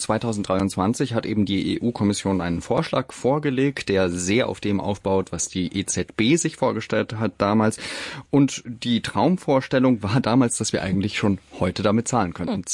2023 hat eben die EU-Kommission einen Vorschlag vorgelegt, der sehr auf dem aufbaut, was die EZB sich vorgestellt hat damals. Und die Traumvorstellung war damals, dass wir eigentlich schon heute damit zahlen könnten,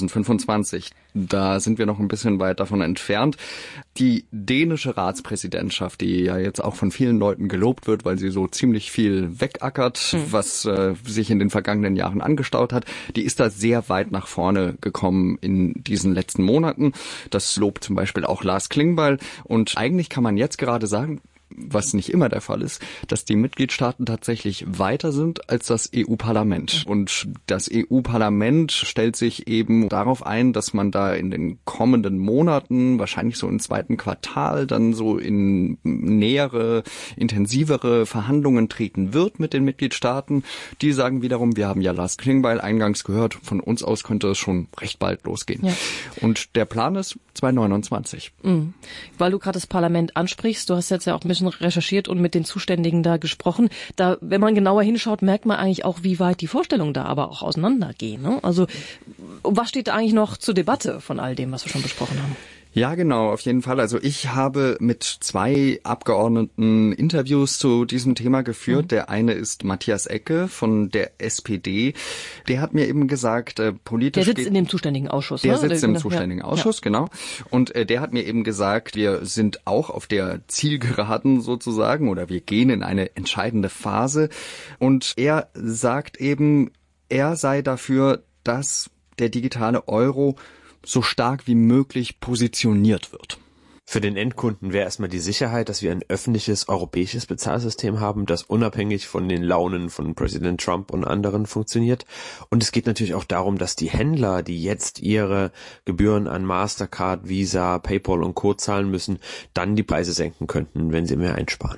2025. Da sind wir noch ein bisschen weit davon entfernt. Die dänische Ratspräsidentschaft, die ja jetzt auch von vielen Leuten gelobt wird, weil sie so ziemlich viel wegackert, was sich in den vergangenen Jahren angestaut hat, die ist da sehr weit nach vorne gekommen in diesen letzten Monaten. Das lobt zum Beispiel auch Lars Klingbeil. Und eigentlich kann man jetzt gerade sagen, was nicht immer der Fall ist, dass die Mitgliedstaaten tatsächlich weiter sind als das EU-Parlament. Und das EU-Parlament stellt sich eben darauf ein, dass man da in den kommenden Monaten, wahrscheinlich so im zweiten Quartal, dann so in nähere, intensivere Verhandlungen treten wird mit den Mitgliedstaaten. Die sagen wiederum, wir haben ja Lars Klingbeil eingangs gehört, von uns aus könnte es schon recht bald losgehen. Ja. Und der Plan ist 2029. Weil du gerade das Parlament ansprichst, du hast jetzt ja auch ein bisschen recherchiert und mit den Zuständigen da gesprochen. Da, wenn man genauer hinschaut, merkt man eigentlich auch, wie weit die Vorstellungen da aber auch auseinandergehen. Ne? Also was steht da eigentlich noch zur Debatte von all dem, was wir schon besprochen haben? Ja, genau, auf jeden Fall. Also ich habe mit 2 Abgeordneten Interviews zu diesem Thema geführt. Der eine ist Matthias Ecke von der SPD. Der hat mir eben gesagt, politisch... Der sitzt in dem zuständigen Ausschuss. Der sitzt im zuständigen Ausschuss, genau. Und der hat mir eben gesagt, wir sind auch auf der Zielgeraden sozusagen oder wir gehen in eine entscheidende Phase. Und er sagt eben, er sei dafür, dass der digitale Euro so stark wie möglich positioniert wird. Für den Endkunden wäre erstmal die Sicherheit, dass wir ein öffentliches europäisches Bezahlsystem haben, das unabhängig von den Launen von Präsident Trump und anderen funktioniert. Und es geht natürlich auch darum, dass die Händler, die jetzt ihre Gebühren an Mastercard, Visa, PayPal und Co. zahlen müssen, dann die Preise senken könnten, wenn sie mehr einsparen.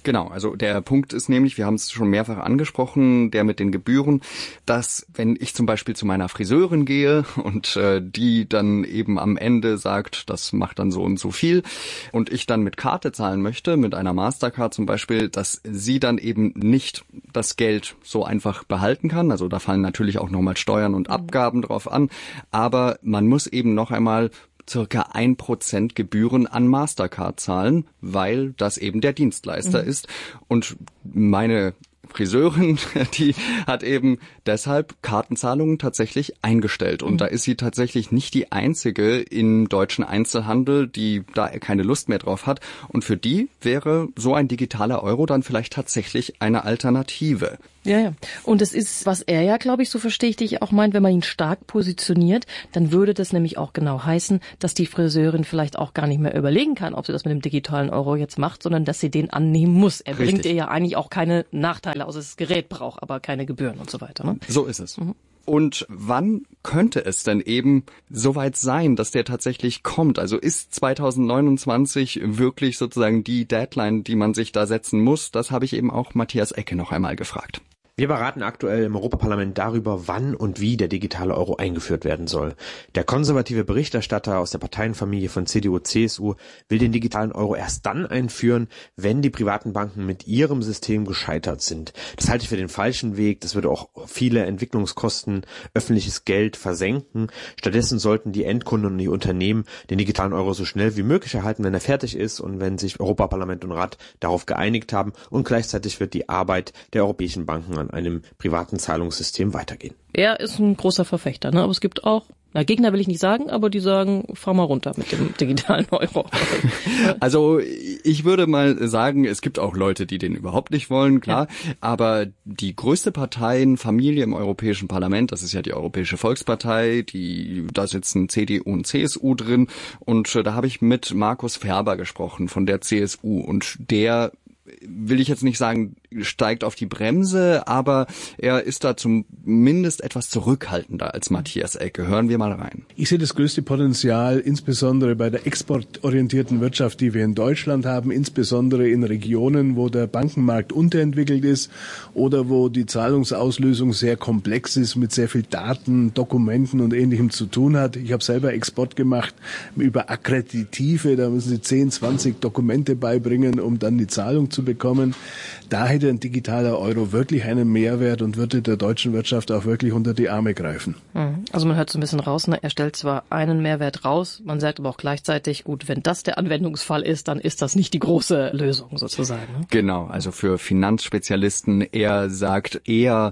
Genau, also der Punkt ist nämlich, wir haben es schon mehrfach angesprochen, der mit den Gebühren, dass wenn ich zum Beispiel zu meiner Friseurin gehe und die dann eben am Ende sagt, das macht dann so und so viel und ich dann mit Karte zahlen möchte, mit einer Mastercard zum Beispiel, dass sie dann eben nicht das Geld so einfach behalten kann. Also da fallen natürlich auch nochmal Steuern und Abgaben drauf an, aber man muss eben noch einmal circa 1% Gebühren an Mastercard zahlen, weil das eben der Dienstleister ist. Und meine Friseurin, die hat eben deshalb Kartenzahlungen tatsächlich eingestellt. Und da ist sie tatsächlich nicht die einzige im deutschen Einzelhandel, die da keine Lust mehr drauf hat. Und für die wäre so ein digitaler Euro dann vielleicht tatsächlich eine Alternative. Ja. Und es ist, was er ja, glaube ich, so verstehe ich dich auch meint, wenn man ihn stark positioniert, dann würde das nämlich auch genau heißen, dass die Friseurin vielleicht auch gar nicht mehr überlegen kann, ob sie das mit dem digitalen Euro jetzt macht, sondern dass sie den annehmen muss. Er bringt ihr ja eigentlich auch keine Nachteile, außer das Gerät braucht, aber keine Gebühren und so weiter. Ne? So ist es. Und wann könnte es denn eben soweit sein, dass der tatsächlich kommt? Also ist 2029 wirklich sozusagen die Deadline, die man sich da setzen muss? Das habe ich eben auch Matthias Ecke noch einmal gefragt. Wir beraten aktuell im Europaparlament darüber, wann und wie der digitale Euro eingeführt werden soll. Der konservative Berichterstatter aus der Parteienfamilie von CDU, CSU will den digitalen Euro erst dann einführen, wenn die privaten Banken mit ihrem System gescheitert sind. Das halte ich für den falschen Weg. Das würde auch viele Entwicklungskosten, öffentliches Geld versenken. Stattdessen sollten die Endkunden und die Unternehmen den digitalen Euro so schnell wie möglich erhalten, wenn er fertig ist und wenn sich Europaparlament und Rat darauf geeinigt haben. Und gleichzeitig wird die Arbeit der europäischen Banken an einem privaten Zahlungssystem weitergehen. Er ist ein großer Verfechter, ne? Aber es gibt auch, Gegner will ich nicht sagen, aber die sagen, fahr mal runter mit dem digitalen Euro. Also ich würde mal sagen, es gibt auch Leute, die den überhaupt nicht wollen, klar. Ja. Aber die größte Parteienfamilie im Europäischen Parlament, das ist ja die Europäische Volkspartei, da sitzen CDU und CSU drin. Und da habe ich mit Markus Ferber gesprochen von der CSU. Und der, will ich jetzt nicht sagen, steigt auf die Bremse, aber er ist da zumindest etwas zurückhaltender als Matthias Ecke. Hören wir mal rein. Ich sehe das größte Potenzial insbesondere bei der exportorientierten Wirtschaft, die wir in Deutschland haben, insbesondere in Regionen, wo der Bankenmarkt unterentwickelt ist oder wo die Zahlungsauslösung sehr komplex ist, mit sehr viel Daten, Dokumenten und Ähnlichem zu tun hat. Ich habe selber Export gemacht über Akkreditive, da müssen Sie 10, 20 Dokumente beibringen, um dann die Zahlung zu bekommen. Da hätte ein digitaler Euro wirklich einen Mehrwert und würde der deutschen Wirtschaft auch wirklich unter die Arme greifen. Also man hört so ein bisschen raus, ne? Er stellt zwar einen Mehrwert raus, man sagt aber auch gleichzeitig, gut, wenn das der Anwendungsfall ist, dann ist das nicht die große Lösung sozusagen. Ne? Genau, also für Finanzspezialisten, er sagt eher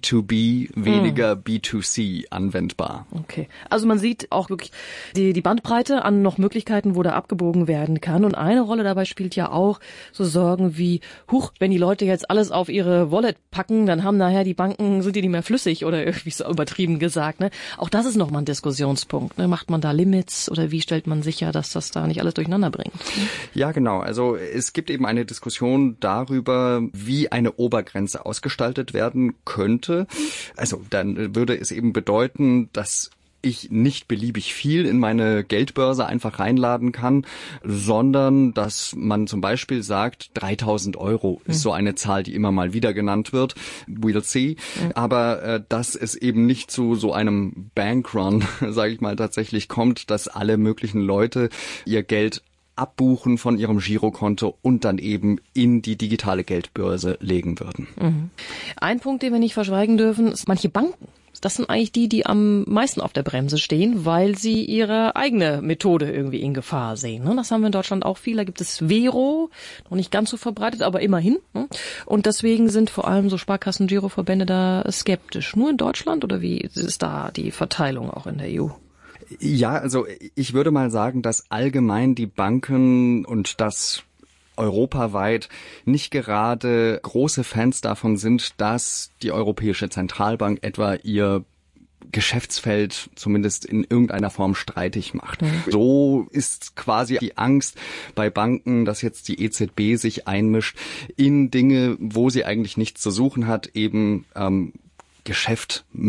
B2B, weniger B2C anwendbar. Okay, also man sieht auch wirklich die Bandbreite an noch Möglichkeiten, wo da abgebogen werden kann. Und eine Rolle dabei spielt ja auch so Sorgen wie, wenn die Leute jetzt alles auf ihre Wallet packen, dann haben nachher die Banken, sind die nicht mehr flüssig oder irgendwie so übertrieben gesagt. Ne? Auch das ist nochmal ein Diskussionspunkt. Ne? Macht man da Limits oder wie stellt man sicher, dass das da nicht alles durcheinander bringt? Ja, genau. Also es gibt eben eine Diskussion darüber, wie eine Obergrenze ausgestaltet werden könnte. Also dann würde es eben bedeuten, dass ich nicht beliebig viel in meine Geldbörse einfach reinladen kann, sondern dass man zum Beispiel sagt, 3.000 Euro ist so eine Zahl, die immer mal wieder genannt wird. We'll see. Aber dass es eben nicht zu so einem Bankrun, sage ich mal, tatsächlich kommt, dass alle möglichen Leute ihr Geld abbuchen von ihrem Girokonto und dann eben in die digitale Geldbörse legen würden. Ein Punkt, den wir nicht verschweigen dürfen, ist manche Banken. Das sind eigentlich die am meisten auf der Bremse stehen, weil sie ihre eigene Methode irgendwie in Gefahr sehen. Das haben wir in Deutschland auch viel. Da gibt es Vero, noch nicht ganz so verbreitet, aber immerhin. Und deswegen sind vor allem so Sparkassen, Giroverbände da skeptisch. Nur in Deutschland oder wie ist da die Verteilung auch in der EU? Ja, also ich würde mal sagen, dass allgemein die Banken und das europaweit nicht gerade große Fans davon sind, dass die Europäische Zentralbank etwa ihr Geschäftsfeld zumindest in irgendeiner Form streitig macht. So ist quasi die Angst bei Banken, dass jetzt die EZB sich einmischt in Dinge, wo sie eigentlich nichts zu suchen hat, eben Geschäft mit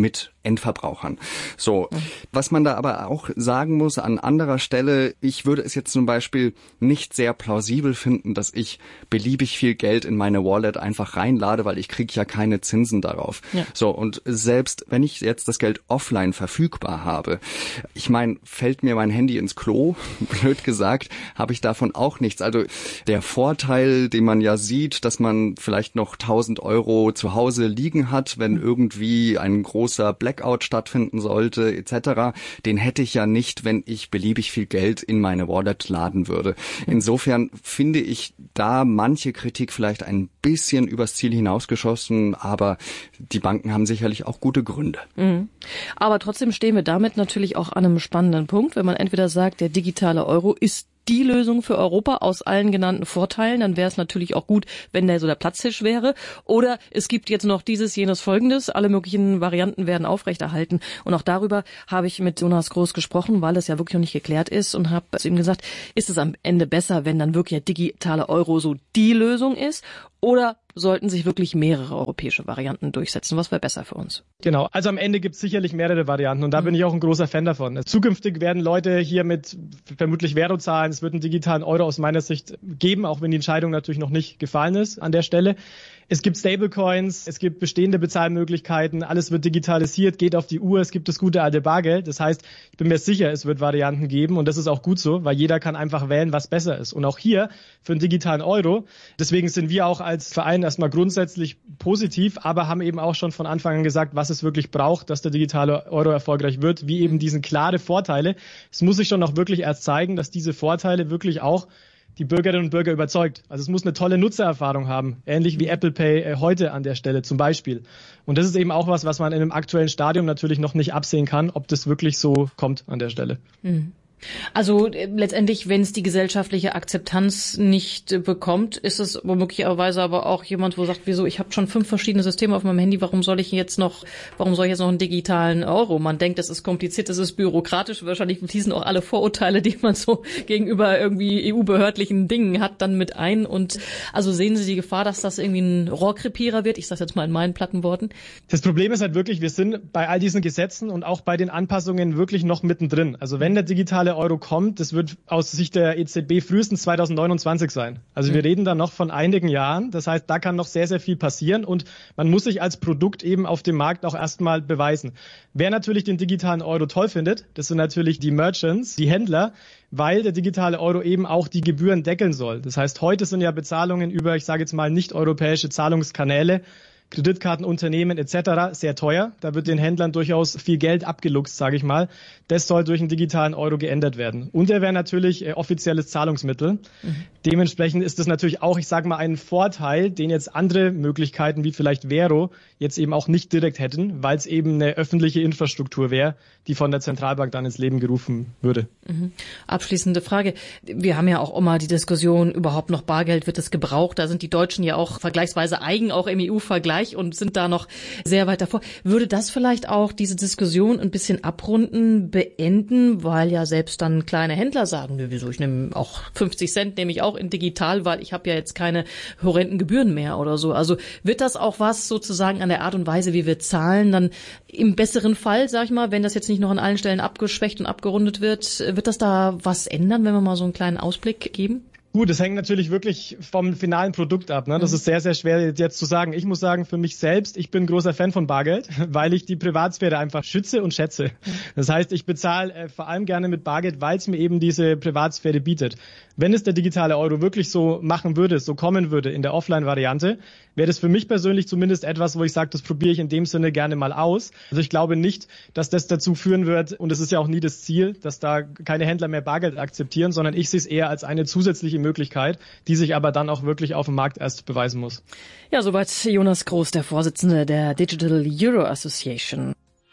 Endverbrauchern. So, was man da aber auch sagen muss an anderer Stelle, ich würde es jetzt zum Beispiel nicht sehr plausibel finden, dass ich beliebig viel Geld in meine Wallet einfach reinlade, weil ich kriege ja keine Zinsen darauf. Ja. So, und selbst wenn ich jetzt das Geld offline verfügbar habe, ich meine, fällt mir mein Handy ins Klo, blöd gesagt, habe ich davon auch nichts. Also der Vorteil, den man ja sieht, dass man vielleicht noch 1.000 Euro zu Hause liegen hat, wenn irgendwie ein großer Blackout stattfinden sollte, etc., den hätte ich ja nicht, wenn ich beliebig viel Geld in meine Wallet laden würde. Insofern finde ich da manche Kritik vielleicht ein bisschen übers Ziel hinausgeschossen, aber die Banken haben sicherlich auch gute Gründe. Mhm. Aber trotzdem stehen wir damit natürlich auch an einem spannenden Punkt, wenn man entweder sagt, der digitale Euro ist die Lösung für Europa aus allen genannten Vorteilen, dann wäre es natürlich auch gut, wenn der so der Platzhirsch wäre. Oder es gibt jetzt noch dieses, jenes, Folgendes. Alle möglichen Varianten werden aufrechterhalten. Und auch darüber habe ich mit Jonas Groß gesprochen, weil es ja wirklich noch nicht geklärt ist und habe zu ihm gesagt, ist es am Ende besser, wenn dann wirklich der digitale Euro so die Lösung ist? Oder sollten sich wirklich mehrere europäische Varianten durchsetzen? Was wäre besser für uns? Genau, also am Ende gibt es sicherlich mehrere Varianten und da bin ich auch ein großer Fan davon. Zukünftig werden Leute hier mit vermutlich Vero zahlen. Es wird einen digitalen Euro aus meiner Sicht geben, auch wenn die Entscheidung natürlich noch nicht gefallen ist an der Stelle. Es gibt Stablecoins, es gibt bestehende Bezahlmöglichkeiten, alles wird digitalisiert, geht auf die Uhr, es gibt das gute alte Bargeld. Das heißt, ich bin mir sicher, es wird Varianten geben und das ist auch gut so, weil jeder kann einfach wählen, was besser ist. Und auch hier für einen digitalen Euro, deswegen sind wir auch als Verein erstmal grundsätzlich positiv, aber haben eben auch schon von Anfang an gesagt, was es wirklich braucht, dass der digitale Euro erfolgreich wird, wie eben diesen klare Vorteile. Es muss sich schon auch wirklich erst zeigen, dass diese Vorteile wirklich auch die Bürgerinnen und Bürger überzeugt. Also es muss eine tolle Nutzererfahrung haben, ähnlich wie Apple Pay heute an der Stelle zum Beispiel. Und das ist eben auch was man in einem aktuellen Stadium natürlich noch nicht absehen kann, ob das wirklich so kommt an der Stelle. Mhm. Also letztendlich, wenn es die gesellschaftliche Akzeptanz nicht bekommt, ist es möglicherweise aber auch jemand, wo sagt, wieso, ich habe schon 5 verschiedene Systeme auf meinem Handy, warum soll ich jetzt noch einen digitalen Euro? Man denkt, das ist kompliziert, das ist bürokratisch, wahrscheinlich fließen auch alle Vorurteile, die man so gegenüber irgendwie EU-behördlichen Dingen hat, dann mit ein. Und also sehen Sie die Gefahr, dass das irgendwie ein Rohrkrepierer wird? Ich sage jetzt mal in meinen platten Worten. Das Problem ist halt wirklich, wir sind bei all diesen Gesetzen und auch bei den Anpassungen wirklich noch mittendrin. Also wenn der digitale Euro kommt, das wird aus Sicht der EZB frühestens 2029 sein. Also wir reden da noch von einigen Jahren. Das heißt, da kann noch sehr, sehr viel passieren und man muss sich als Produkt eben auf dem Markt auch erstmal beweisen. Wer natürlich den digitalen Euro toll findet, das sind natürlich die Merchants, die Händler, weil der digitale Euro eben auch die Gebühren deckeln soll. Das heißt, heute sind ja Bezahlungen über, ich sage jetzt mal, nicht-europäische Zahlungskanäle, Kreditkartenunternehmen etc. sehr teuer. Da wird den Händlern durchaus viel Geld abgeluchst, sage ich mal. Das soll durch einen digitalen Euro geändert werden. Und er wäre natürlich offizielles Zahlungsmittel. Dementsprechend ist das natürlich auch, ich sage mal, ein Vorteil, den jetzt andere Möglichkeiten wie vielleicht Vero jetzt eben auch nicht direkt hätten, weil es eben eine öffentliche Infrastruktur wäre, die von der Zentralbank dann ins Leben gerufen würde. Abschließende Frage. Wir haben ja auch immer die Diskussion, überhaupt noch Bargeld, wird es gebraucht? Da sind die Deutschen ja auch vergleichsweise eigen, auch im EU-Vergleich und sind da noch sehr weit davor. Würde das vielleicht auch diese Diskussion ein bisschen abrunden, beenden, weil ja selbst dann kleine Händler sagen, wieso, ich nehme auch 50 Cent, nehme ich auch in digital, weil ich habe ja jetzt keine horrenden Gebühren mehr oder so. Also wird das auch was sozusagen an der Art und Weise, wie wir zahlen, dann im besseren Fall, sag ich mal, wenn das jetzt nicht noch an allen Stellen abgeschwächt und abgerundet wird das da was ändern, wenn wir mal so einen kleinen Ausblick geben? Gut, das hängt natürlich wirklich vom finalen Produkt ab. Ne? Das ist sehr, sehr schwer jetzt zu sagen. Ich muss sagen, für mich selbst, ich bin großer Fan von Bargeld, weil ich die Privatsphäre einfach schütze und schätze. Das heißt, ich bezahle vor allem gerne mit Bargeld, weil es mir eben diese Privatsphäre bietet. Wenn es der digitale Euro wirklich so machen würde, so kommen würde in der Offline-Variante, wäre das für mich persönlich zumindest etwas, wo ich sage, das probiere ich in dem Sinne gerne mal aus. Also ich glaube nicht, dass das dazu führen wird, und es ist ja auch nie das Ziel, dass da keine Händler mehr Bargeld akzeptieren, sondern ich sehe es eher als eine zusätzliche Möglichkeit, die sich aber dann auch wirklich auf dem Markt erst beweisen muss. Ja, soweit Jonas Groß, der Vorsitzende der Digital Euro Association.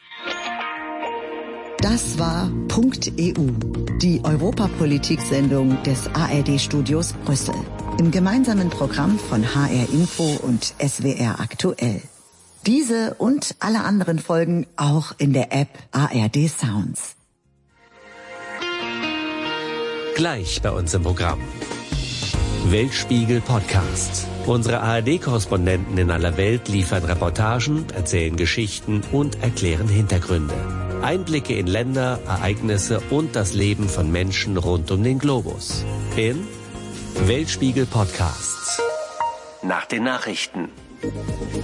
Das war .eu, die Europapolitik-Sendung des ARD-Studios Brüssel. Im gemeinsamen Programm von HR Info und SWR Aktuell. Diese und alle anderen Folgen auch in der App ARD Sounds. Gleich bei uns im Programm. Weltspiegel Podcast. Unsere ARD-Korrespondenten in aller Welt liefern Reportagen, erzählen Geschichten und erklären Hintergründe. Einblicke in Länder, Ereignisse und das Leben von Menschen rund um den Globus. In Weltspiegel Podcasts. Nach den Nachrichten.